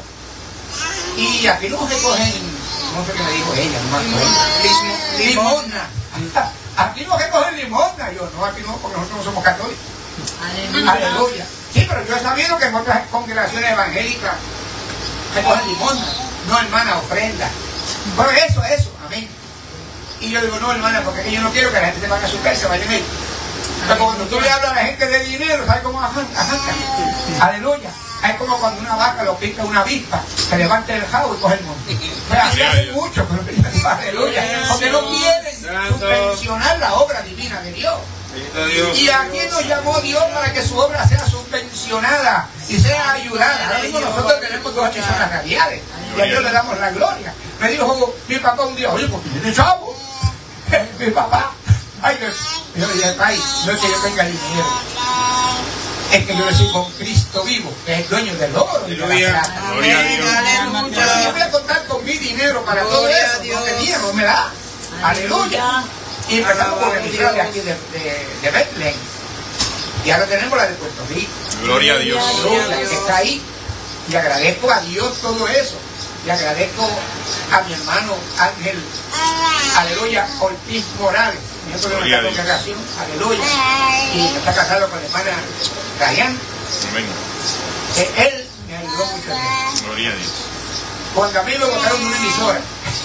y aquí no se cogen, no sé qué me dijo ella, no me acuerdo. Limosna. Aquí no se cogen limosna. Yo, no, aquí no, porque nosotros no somos católicos. Aleluya. Aleluya. Sí, pero yo he sabido que en otras congregaciones evangélicas se cogen limosna. No, hermana, ofrenda. Bueno, eso, eso, amén. Y yo digo, no, hermana, porque yo no quiero que la gente se vaya a su casa, se vayan a ir. Pero cuando tú le hablas a la gente de dinero, ¿sabes cómo arrancan? Aleluya. Es como cuando una vaca lo pica una avispa, se levanta el jabo y coge el monte. Pero así hace mucho, pero aleluya. Porque no quieren subvencionar la obra divina de Dios. Y aquí nos llamó Dios para que su obra sea subvencionada y sea ayudada. Ahora mismo nosotros tenemos dos emisoras radiales y a Dios le damos la gloria. Me dijo mi papá un día, oye, porque tiene chavo. Mi papá, ay, yo le dije, pai, no es que yo tenga dinero, es que yo le sirvo a un Cristo vivo, que es el dueño del oro y de la plata. Gloria a Dios. Pero yo voy a contar con mi dinero para todo eso, no tenía, no me da. Aleluya. Y empezamos con la emisora de aquí de, de, de Bethlehem. Y ahora tenemos la de Puerto Rico. Gloria a Dios. Aleluya, que está ahí. Y agradezco a Dios todo eso. Y agradezco a mi hermano Ángel, aleluya, Ortiz Morales, miembro de nuestra congregación, aleluya. Y está casado con la hermana Dayan. Amén. Que él me ayudó mucho en eso. Gloria a Dios. Cuando a mí me votaron de una emisora,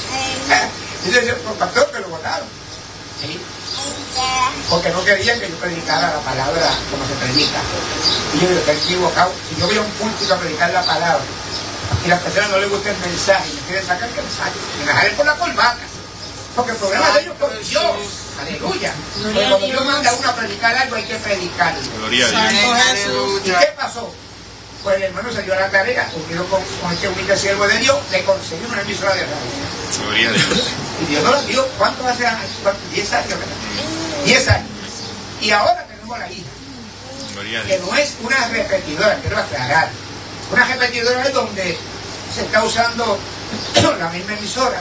y decía, por pastor, que lo votaron. ¿Sí? Porque no querían que yo predicara la palabra como se predica. Y yo digo, estoy equivocado. Si yo voy a un púlpito a predicar la palabra y a las personas no les gusta el mensaje y me quieren sacar, que me saquen, me me jalen por la corbata. Porque el problema de ellos con Dios. Aleluya. Porque cuando Dios manda a uno a predicar algo, hay que predicarlo. Gloria a Dios. ¿Y qué pasó? Pues el hermano se dio a la tarea, unido con, con este humilde siervo de Dios, le consiguió una emisora de radio. Gloria a Dios. Y Dios no la dio. ¿Cuánto hace años? Diez años, ¿verdad? Diez años. Y ahora tenemos la hija, Gloria a que Dios. no es una repetidora, quiero aclarar. Una repetidora es donde se está usando la misma emisora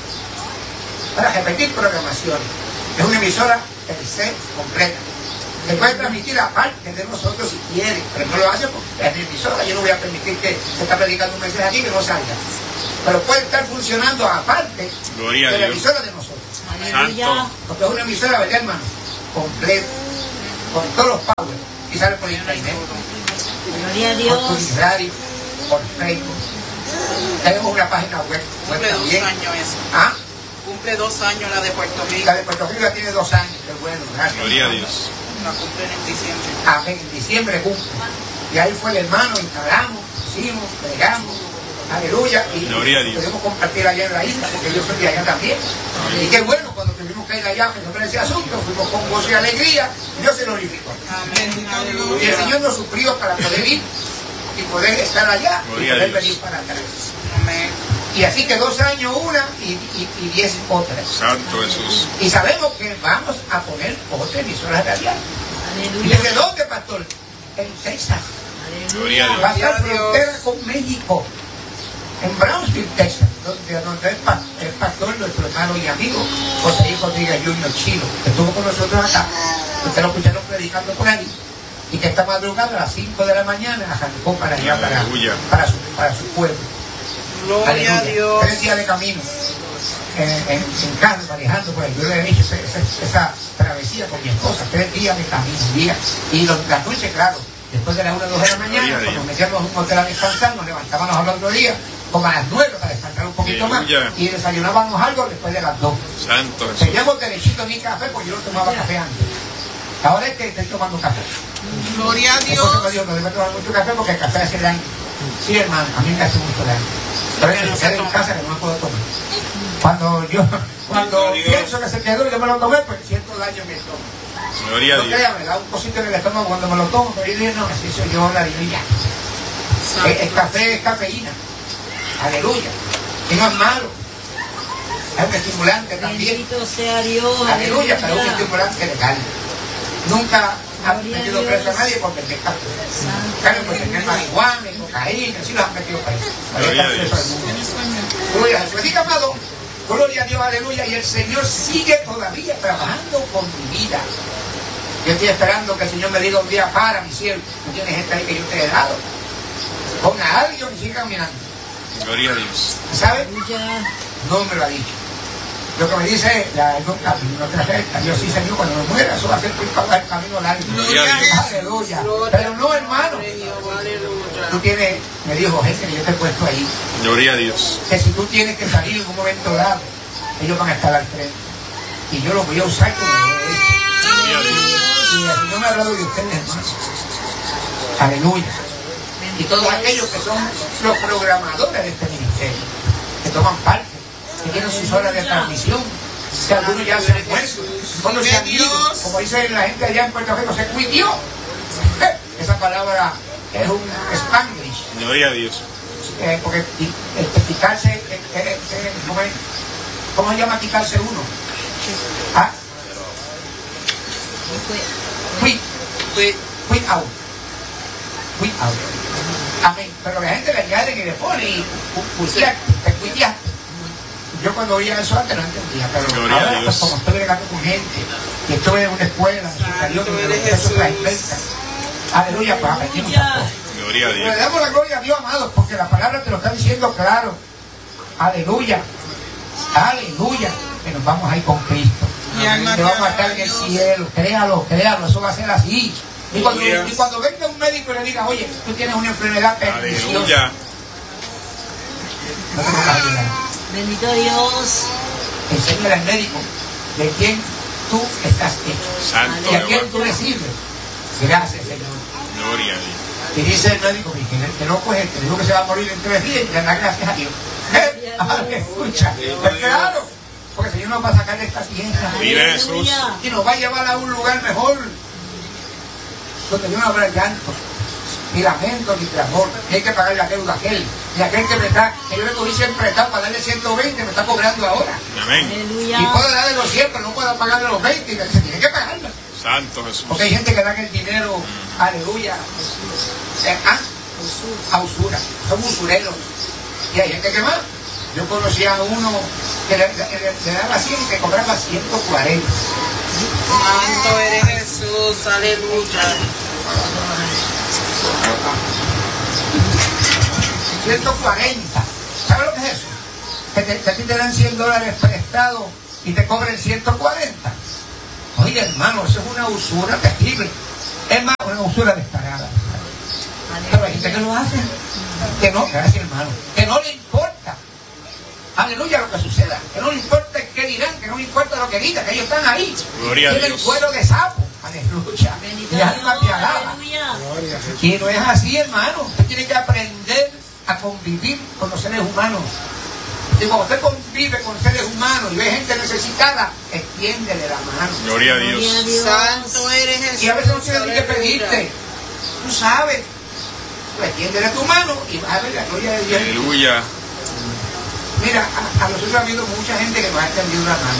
para repetir programaciones. Es una emisora per se completa. Se puede transmitir aparte de nosotros si quiere, pero no lo hace porque es mi emisora. Yo no voy a permitir que se está predicando un mensaje aquí que no salga. Pero puede estar funcionando aparte Gloria a de la Dios. emisora de nosotros. Aleluya. Santo. Porque es una emisora, ¿verdad, hermano? Completa, con todos los powers. y sale por internet, Gloria a por Dios. tu radio, por Facebook. Tenemos una página web, web Cumple dos también. años eso. ¿Ah? Cumple dos años la de Puerto Rico. La de Puerto Rico ya tiene dos años, qué bueno, gracias. Gloria a Dios. La cumplen en diciembre. Amén, en diciembre cumple. Y ahí fue el hermano, instalamos, pusimos, pegamos, aleluya, y Gloria a Dios. pudimos compartir allá en la isla, porque yo soy de allá también. Y qué bueno, cuando tuvimos que ir allá, resolver ese asunto, fuimos con gozo y alegría, y Dios se glorificó. Amén. Y el Aleluya. Señor nos suplió para poder ir y poder estar allá Gloria y a poder Dios. venir para atrás. Amén. Y así que dos años una y, y, y diez otras. Santo Jesús. Y sabemos que vamos a poner otras emisoras radiales. ¿Y Aleluya. desde dónde, pastor? En Texas. Gloria a Dios. Va a ser Gloria a Dios. frontera con México. En Brownsville, Texas, donde, donde es, pa, es pastor nuestro hermano y amigo José Rodríguez Junior Chino, que estuvo con nosotros acá. Ustedes lo escucharon predicando por ahí. Y que esta madrugada a las cinco de la mañana arrancó para allá, para, Aleluya. para, su, para su pueblo. Gloria a Aleluya. Dios. Tres días de camino. En, en, en carro, manejando, pues yo le he hecho esa, esa, esa travesía con mi esposa, tres días de camino, día. Y los, las noches, claro, después de las una o dos de la mañana, Gloria a cuando Dios. nos metíamos en un hotel a descansar, nos levantábamos al otro día, como a las nueve para descansar un poquito Aleluya. más, y desayunábamos algo después de las dos. Santo Jesús. Teníamos derechito ni café, porque yo no tomaba café antes. Ahora es que estoy tomando café. Gloria a Mi esposa me Dios. dijo que debe tomar mucho café porque el café hace daño. Sí, hermano, a mí me hace mucho daño. Por eso se queda en casa que no me puedo tomar. Cuando yo, cuando Gloria a Dios. pienso que se quedó y yo me lo tomé, pues siento daño en mi estómago. Gloria a No Dios. crean, me da un cosito en el estómago cuando me lo tomo, pero yo dije, no, así soy yo, la ya. El, el café es cafeína. Aleluya. Y no es malo. Es un estimulante también. Bendito sea Dios. Aleluya, pero es un estimulante legal. Nunca han Gloria a metido Dios. preso a nadie por vender café. Claro, pues tener marihuana, cocaína, sí los han metido preso. Gloria a Dios. Gloria a Dios. Así que, amado, gloria a Dios, aleluya. Y el Señor sigue todavía trabajando con mi vida. Yo estoy esperando que el Señor me diga un día, para, mi siervo, tú tienes gente ahí que yo te he dado. Pon a alguien y sigue caminando. Gloria a Dios. ¿Sabes? Aleluya. No me lo ha dicho. Lo que me dice es, la no te acerca. Yo sí, Señor, cuando me muera, eso va a ser para el camino largo. Gloria a Dios. Aleluya. Pero no, hermano. Aleluya. Tú tienes, me dijo gente que yo te he puesto ahí, Gloria a Dios. que si tú tienes que salir en un momento dado, ellos van a estar al frente. Y yo los voy a usar como lo he hecho. Gloria a Dios. Y el Señor me ha hablado de ustedes, hermanos. Aleluya. Y todos aquellos que son los programadores de este ministerio, que toman parte, que tienen sus horas de transmisión, que algunos ya se han muerto, cuando se han ido, como dice la gente allá en Puerto Rico, se cuidió. Esa palabra es un spanglish, Gloria a Dios. eh, porque y- este, quitarse, eh, eh, eh, ¿cómo, es? ¿Cómo se llama quitarse uno? ¿Ah? Quit, Pues, quit out. Quit out. Amén. Pero la gente le añade y le pone y cuiteaste, te cuiteaste. Yo cuando oía eso antes no entendía, pero Gloria a ahora pues, Dios. como estoy bregando con gente y estuve en una escuela superior Santo donde eres los profesores las Jesús. inventan. Aleluya, pues aprendí muchas cosas. Gloria a Le Dios. damos la gloria a Dios, amados, porque la palabra te lo está diciendo claro. Aleluya. Aleluya. Que nos vamos a ir con Cristo. Mi alma Que te vamos a alaba, estar en el Dios. cielo. Créalo, créalo. Eso va a ser así. Y cuando, Aleluya. y cuando venga un médico y le diga, oye, tú tienes una enfermedad perniciosa, Aleluya. no te pongas a llorar. Bendito Dios. Enséñale al médico de quién tú estás hecho Santo y a quién Jehová. tú le sirves. Gracias, Señor. Gloria a Dios. Y dice el médico, que el que no pues el que dijo que se va a morir en tres días y le da gracias a Dios. ¿Eh? Aleluya. Pues claro, porque el Señor nos va a sacar de esta tierra Vive Jesús. y nos va a llevar a un lugar mejor, donde no habrá llanto, ni lamento, ni clamor. Y hay que pagar la deuda a aquel. Y aquel que me está, que yo le cogí siempre prestado para darle ciento veinte, me está cobrando ahora. Amén. Aleluya. Y puedo darle los cien, pero no puedo pagarle los veinte. Y me dice, tiene que pagarlo. Santo Jesús. Porque hay gente que da el dinero, aleluya, eh, ah, a usura. Son usureros. Y hay gente que más. Yo conocía a uno que le, le- le- le daba cien y te cobraba ciento cuarenta. Santo eres Jesús. Aleluya. ciento cuarenta. ¿Sabes lo que es eso? Que te, que a ti te dan cien dólares prestados y te cobren ciento cuarenta. Oye, hermano, eso es una usura terrible. Es más, una una usura descarada. Pero hay gente que lo hace. Que no, gracias hermano. Que no le importa. Aleluya lo que suceda. Que no le importa qué dirán, que no le importa lo que digan, que ellos están ahí. Gloria a Tienen Dios. cuero de sapo. Aleluya. Bendito Mi alma te Dios, alaba. aleluya. Y no es así, hermano. Usted tiene que aprender a convivir con los seres humanos. Y cuando usted convive con seres humanos y ve gente necesitada, extiéndele la mano. Gloria a Gloria a Dios. Dios. Santo eres Jesús. Y a veces no tiene ni que aleluya. pedirte. Tú sabes. Pues extiéndele tu mano y va a ver la gloria de Dios. Aleluya. Mira, a, a nosotros ha habido mucha gente que nos ha extendido la mano.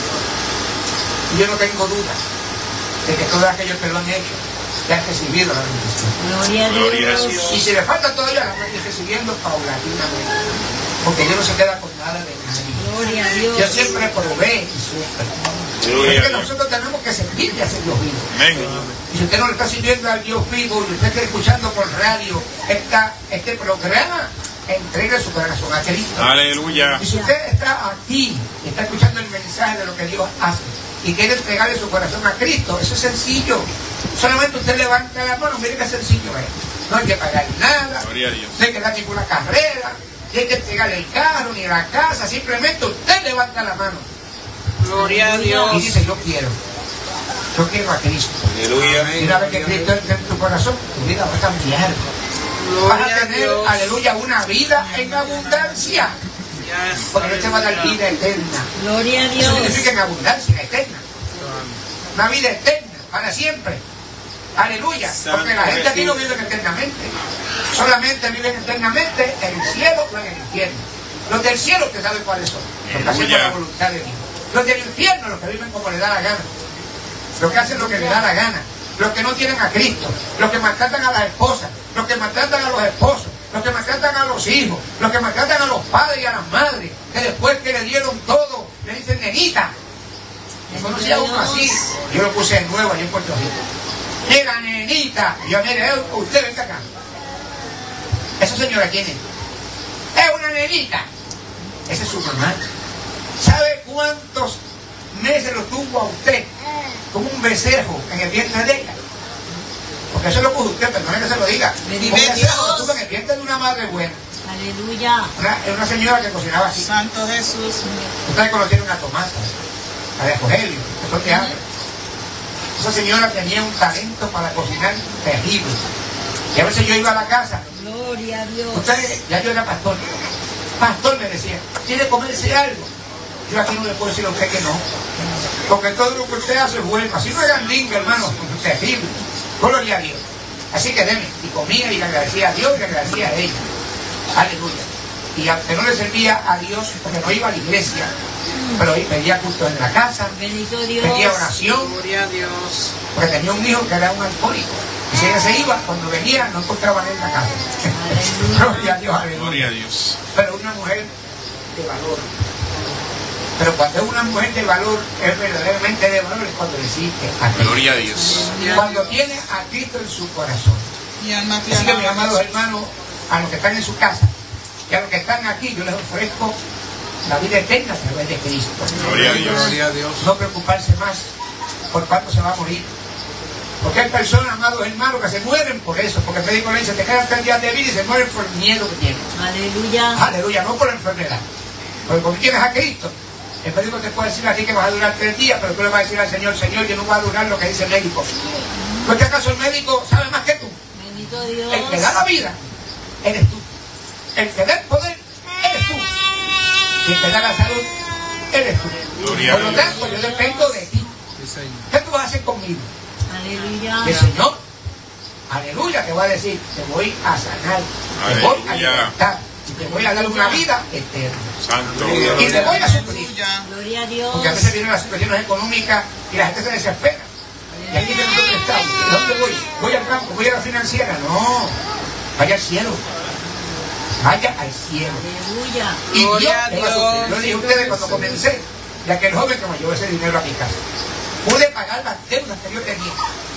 Y yo no tengo duda de que todos aquellos que lo han hecho ya han recibido la bendición. Gloria a Gloria a Dios. Dios. Y si le falta todavía, la van a ir recibiendo paulatinamente. Porque Dios no se queda con nada de nadie. Gloria a Dios. Dios siempre provee y suple. Gloria Es a que Dios. nosotros tenemos que servirle a ese Dios vivo. Amén. Y si usted no le está sirviendo al Dios vivo y usted está escuchando por radio esta, este programa, entregue su corazón a Cristo. Aleluya. Y si usted está aquí y está escuchando el mensaje de lo que Dios hace y quiere entregarle su corazón a Cristo, eso es sencillo. Solamente usted levanta la mano, mire qué sencillo es. No hay que pagar nada, Gloria a Dios. no hay que dar ninguna carrera, no hay que entregarle el carro ni la casa, simplemente usted levanta la mano Gloria a y Dios. dice yo quiero, yo quiero a Cristo. Aleluya. Y una vez que Cristo entre en tu corazón, tu vida va a cambiar. Vas a Gloria a tener, Dios. aleluya, una vida en abundancia. Yes, Porque Él te va a dar aleluya. vida eterna. Gloria a Eso Dios. significa en abundancia, eterna. Una vida eterna, para siempre. Aleluya. Porque la gente aquí no vive eternamente. Solamente viven eternamente en el cielo o en el infierno. Los del cielo usted sabe cuáles son. Los que hacen la voluntad de Dios. Los del infierno, los que viven como le da la gana. Los que hacen lo que le da la gana. Los que no tienen a Cristo. Los que maltratan a las esposas. Los que maltratan a los esposos. Los que maltratan a los hijos. Los que maltratan a los padres y a las madres. Que después que le dieron todo, le dicen nenita. Yo conocí a uno así. Yo lo puse en nuevo allí en Puerto Rico. Mira, nenita. Y yo, mire, eh, usted venga acá. Esa señora, ¿quién es? Es una nenita. Esa es su mamá. ¿Sabe cuántos meses lo tuvo a usted como un becerro en el vientre de ella? Porque eso lo puso usted, perdone que se lo diga. Bendito Porque Dios. eso lo tuvo en el vientre de una madre buena. Aleluya. Una, una señora que cocinaba así. Santo Jesús. Ustedes conocieron a Tomasa, a de Rogelio, eso te habla. Esa señora tenía un talento para cocinar terrible. Y a veces yo iba a la casa. Gloria a Dios. Ustedes, ya yo era pastor. Pastor me decía, ¿quiere comerse algo? Yo aquí no le puedo decir a usted que no. Porque todo lo que usted hace es bueno. Así no hagan linga, hermano. Terrible. Gloria a Dios. Así que deme. Y comía y le agradecía a Dios y le agradecía a ella. Aleluya. Y aunque no le servía a Dios, porque no iba a la iglesia, pero ahí pedía culto en la casa, Bendito Dios. pedía oración, Gloria a Dios. porque tenía un hijo que era un alcohólico. Y si ella se iba, cuando venía, no encontraban en la casa. Gloria a Dios, aleluya. Gloria a Dios. Pero una mujer de valor. Pero cuando es una mujer de valor, es verdaderamente de valor, es cuando existe a Cristo. Gloria a Dios. Cuando tiene a Cristo en su corazón. Mi alma te Así que, mis alaba, amados Jesús. hermanos, a los que están en su casa y a los que están aquí, yo les ofrezco la vida eterna a través de Cristo. Gloria a Dios. Gloria a Dios. No preocuparse más por cuándo se va a morir. Porque hay personas, amados hermanos, que se mueren por eso. Porque el médico le dice, te quedan tres días de vida y se mueren por el miedo que tienen. Aleluya. Aleluya, no por la enfermedad. Porque cuando tienes a Cristo, el médico te puede decir a ti que vas a durar tres días, pero tú le vas a decir al Señor, Señor, yo no voy a durar lo que dice el médico. ¿No es que acaso el médico sabe más que tú? Bendito Dios. El que da la vida, eres tú. El que da el poder, eres tú. Y el que da la salud, eres tú. Gloria Por a lo Dios. tanto, yo dependo de ti. Sí, Señor. ¿Qué tú vas a hacer conmigo? Aleluya. Y el Señor, aleluya, te va a decir, te voy a sanar, te voy a Aleluya. libertar, y te voy a dar una vida eterna. Santo. Y te voy a suplir. Aleluya. Gloria a Dios. Porque a veces vienen las situaciones económicas y la gente se desespera. Y aquí tengo que estar. ¿Dónde voy? Voy al campo, voy a la financiera. No, vaya al cielo. Vaya al cielo. Aleluya. Y Dios Gloria a te va a suplir. Dios. Yo le dije a ustedes cuando comencé, ya que el joven que me llevó ese dinero a mi casa, pude pagar las deudas que yo tenía.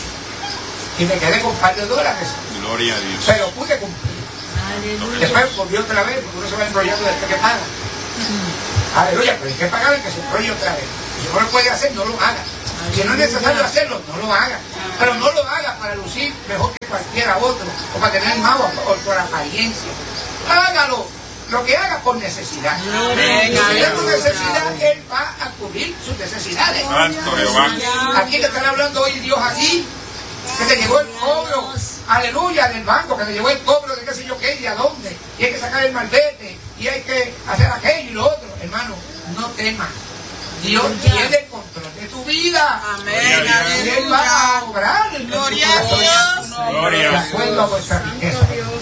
Y me quedé con un par de dólares, Gloria a Dios. pero pude cumplir. Aleluya. Después volvió otra vez, porque uno se va enrollando después que paga. Aleluya, pero hay que pagar el que se enrolle otra vez. Si no lo puede hacer, no lo haga. Si no es necesario hacerlo, no lo haga. Pero no lo haga para lucir mejor que cualquiera otro, o para tener más o por apariencia. Hágalo. Lo que haga por necesidad. Si tiene tu necesidad, Él va a cubrir sus necesidades. ¿A quién le estará hablando hoy Dios aquí? Que te llegó el cobro, aleluya, del banco, que te llegó el cobro de qué sé yo qué y a dónde. Y hay que sacar el malvete, y hay que hacer aquello y lo otro. Hermano, no temas. Dios tiene el control de tu vida. Amén. Y Él va a obrar en tu Gloria a corazón. Gloria. De acuerdo a vuestra riqueza.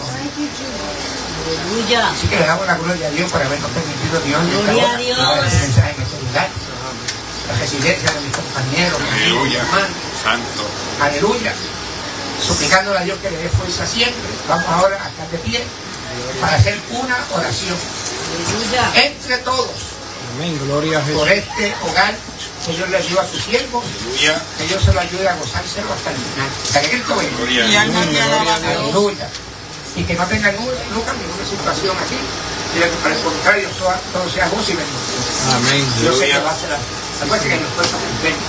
Aleluya. Así que le damos la gloria a Dios por habernos permitido, Dios, Gloria a Dios. este mensaje en este lugar. La residencia de mis compañeros, mis Aleluya. hermanos. Santo. Aleluya. Suplicándole a Dios que le dé fuerza siempre. Vamos ahora a estar de pie para hacer una oración. Aleluya. Entre todos. Amén, gloria a Jesús. Por este hogar que Dios le dio a sus siervos. Aleluya. Que Dios se lo ayude a gozárselo hasta el final. Hasta que Cristo venga. Gloria. Mi alma te alaba, Dios. Aleluya. Y que no tengan nunca ninguna situación aquí. Y que por el contrario, todo, todo sea gozo y bendición. Amén. Yo sé que Aleluya. va a ser así. Acuérdense que los cuerpos se enferman.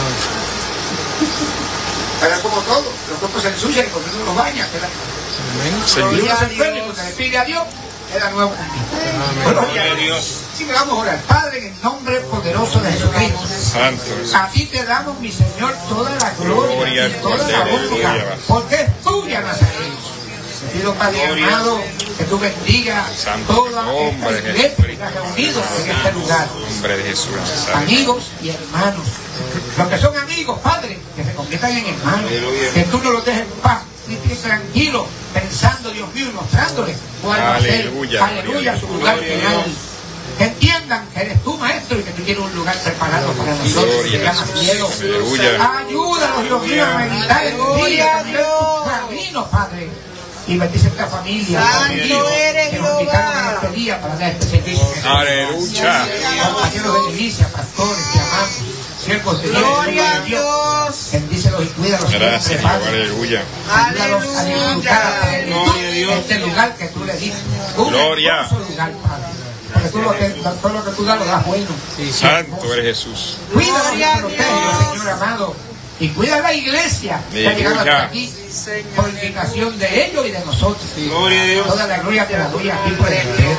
Pero como todo, los cuerpos se ensucian y cuando uno los baña, queda. Amén. Y Señor. uno se enferma y cuando le pide a Dios, queda nuevo. Gloria a Dios. Así que vamos a orar. Padre, en el nombre poderoso de Jesucristo. Santo. A ti te damos, mi Señor, toda la gloria, Gloria y al toda la Cordero, honra, gloria. porque es tuya, Nazareno. Te pido, Padre Gloria. amado, que tú bendigas Santo toda nombre esta de iglesia que Jesucristo. está reunido en este lugar. Nombre de Jesús. Santo. Amigos y hermanos. Los que son amigos, Padre, que se conviertan en hermanos. Aleluya. Que tú no los dejes en paz, ni que tranquilos, pensando, Dios mío, y mostrándoles cuál va a ser. Aleluya. Aleluya, su lugar Gloria a final. Dios. Que entiendan que eres tú, Maestro, y que tú tienes un lugar preparado para nosotros. Gloria Que a se llama Jesús. cielo. Aleluya. Ayúdanos, Dios mío, a meditar en tu día, a caminar tus caminos, Padre. Y bendice esta familia. Santo Padre, eres que nos invitaron en Jehová. este día para dar este servicio. Aleluya. Compañeros de la iglesia, pastores, que amamos, siervos de Dios, Gloria a de Dios. Dios. Bendícelos y cuídalos. Gracias, siempre, Jehová. Padre. Aleluya. Ayúdalos a disfrutar a plenitud Gloria a Dios. este lugar que tú le diste. Un Gloria. hermoso lugar, Padre. Porque tú lo que, todo lo que tú das lo das bueno. Santo eres Jesús. Cuídalos y Gloria a protégelos, Dios. Señor amado. Y cuida la iglesia que ha llegado hasta Aleluya. aquí Señor. por indicación de ellos y de nosotros. Gloria a Dios. Toda la gloria te la doy aquí por el cielo.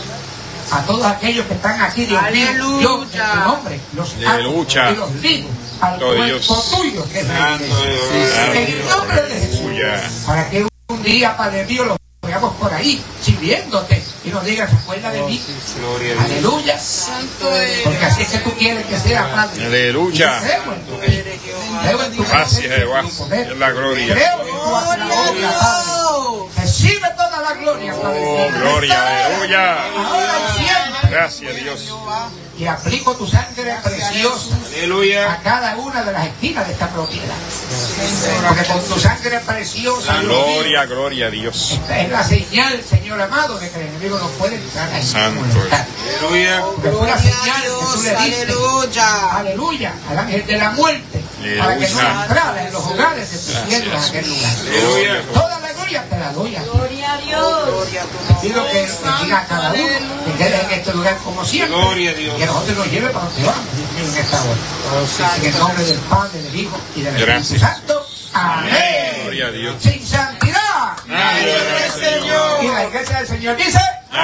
A todos aquellos que están aquí, Dios mío, Aleluya. yo en tu nombre los amo Aleluya. y los ligo al Santo Dios. cuerpo tuyo que es la Santo iglesia. Dios. En el nombre de Jesús, Aleluya. para que un día, Padre mío, los veamos por ahí sirviéndote y nos digas, recuerda de mí. Aleluya. Santo eres. Porque así es que tú quieres que sea, Padre. Aleluya. Creo en tu vida. Creo en tu Gracias, presencia y Jehová. en tu poder. Es la gloria. Creo en tu Gloria obra, a Padre. Dios. Recibe toda la gloria, Padre. Oh, gloria. Aleluya. Ahora y siempre. Gracias, Dios. Y aplico tu sangre preciosa Aleluya. a cada una de las esquinas de esta propiedad. Porque con tu sangre preciosa, Dios mío, Gloria, gloria a Dios. esta es la señal, Señor amado, de que el enemigo no puede entrar ahí. Santo. molestar. Aleluya. Porque fue la Gloria señal a que tú Dios. le diste, Aleluya. aleluya, al ángel de la muerte, para que no Aleluya. entrara en los hogares de tus siervos en aquel lugar. Aleluya. Toda la gloria te la doy a ti. Gloria a Dios. Gloria a tu Te nombre. pido que bendiga a cada uno, que quede en este lugar como siempre. Gloria a Dios. Y a nosotros nos lleve para donde vamos, Dios mío, en esta hora. En el nombre del Padre, del Hijo y del Espíritu Gracias. Santo. Amén. Gloria a Dios. Sin santidad. Nadie del Señor. Y la iglesia del Señor dice: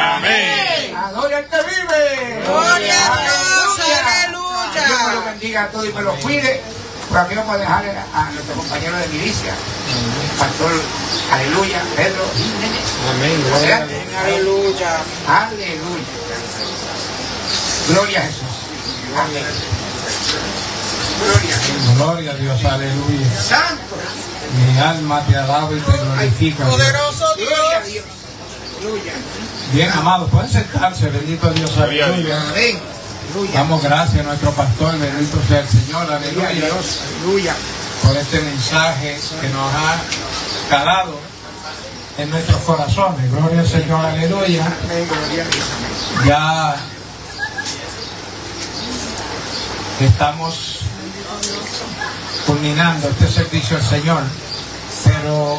Amén. Adora al que vive. Gloria a Dios. Aleluya. Dios me lo Aleluya. bendiga a todos y me lo cuide. Por aquí vamos a dejar a, a nuestro compañero de milicia, Pastor, aleluya, Pedro Jiménez. Amén. Gloria a Adelante. Dios. Aleluya. Aleluya. Gloria a Jesús. Amén. Gloria a Jesús. Gloria a Dios. Aleluya. Santo. Mi alma te alaba y te glorifica. Dios. Poderoso Gloria a Dios. Dios. Aleluya. Bien, amados, pueden sentarse. Bendito Dios. Gloria a Aleluya. Amén. Aleluya. Damos gracias a nuestro pastor. Bendito sea el Señor. Gloria a Aleluya. Dios. Aleluya. Por este mensaje que nos ha calado en nuestros corazones. Gloria al Señor. Aleluya. Amén. Gloria a Dios. Amén. Ya estamos culminando este servicio al Señor, pero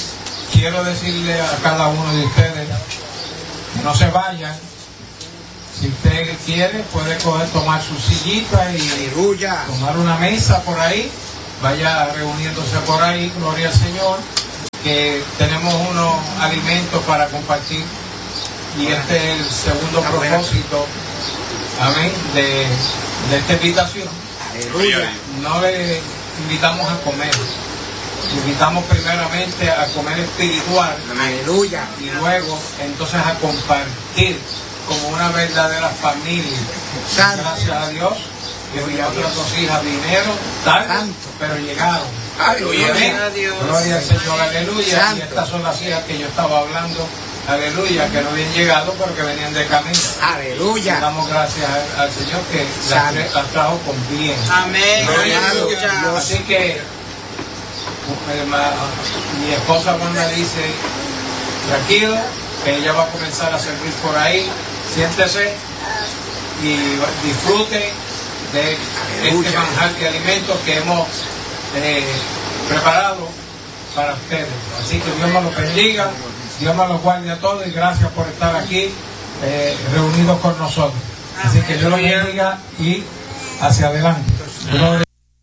quiero decirle a cada uno de ustedes que no se vayan Si usted quiere, puede coger, tomar su sillita y Aleluya. tomar una mesa por ahí. Vaya reuniéndose por ahí, gloria al Señor, que tenemos unos alimentos para compartir. Y este es el segundo propósito, amén, de, de esta invitación. Aleluya. No le invitamos a comer, le invitamos primeramente a comer espiritual. Aleluya. Y luego entonces a compartir como una verdadera familia. Santo. Gracias a Dios que mis otras dos hijas vinieron tarde, Santo. pero llegaron. Aleluya. Amén. Dios. Gloria al Señor, aleluya. Santo. Y estas son las hijas que yo estaba hablando, aleluya, que no habían llegado pero que venían de camino. Le Aleluya. damos gracias al, al Señor que las, Santo. tra- las trajo con bien. Amén. Aleluya. Así que hermano, mi esposa Wanda dice, tranquilo, que ella va a comenzar a servir por ahí, siéntese y disfrute de este manjar de alimentos que hemos eh, preparado para ustedes. Así que Dios me los bendiga, Dios me los guarde a todos y gracias por estar aquí eh, reunidos con nosotros. Así que Dios los bendiga y hacia adelante. Gloria.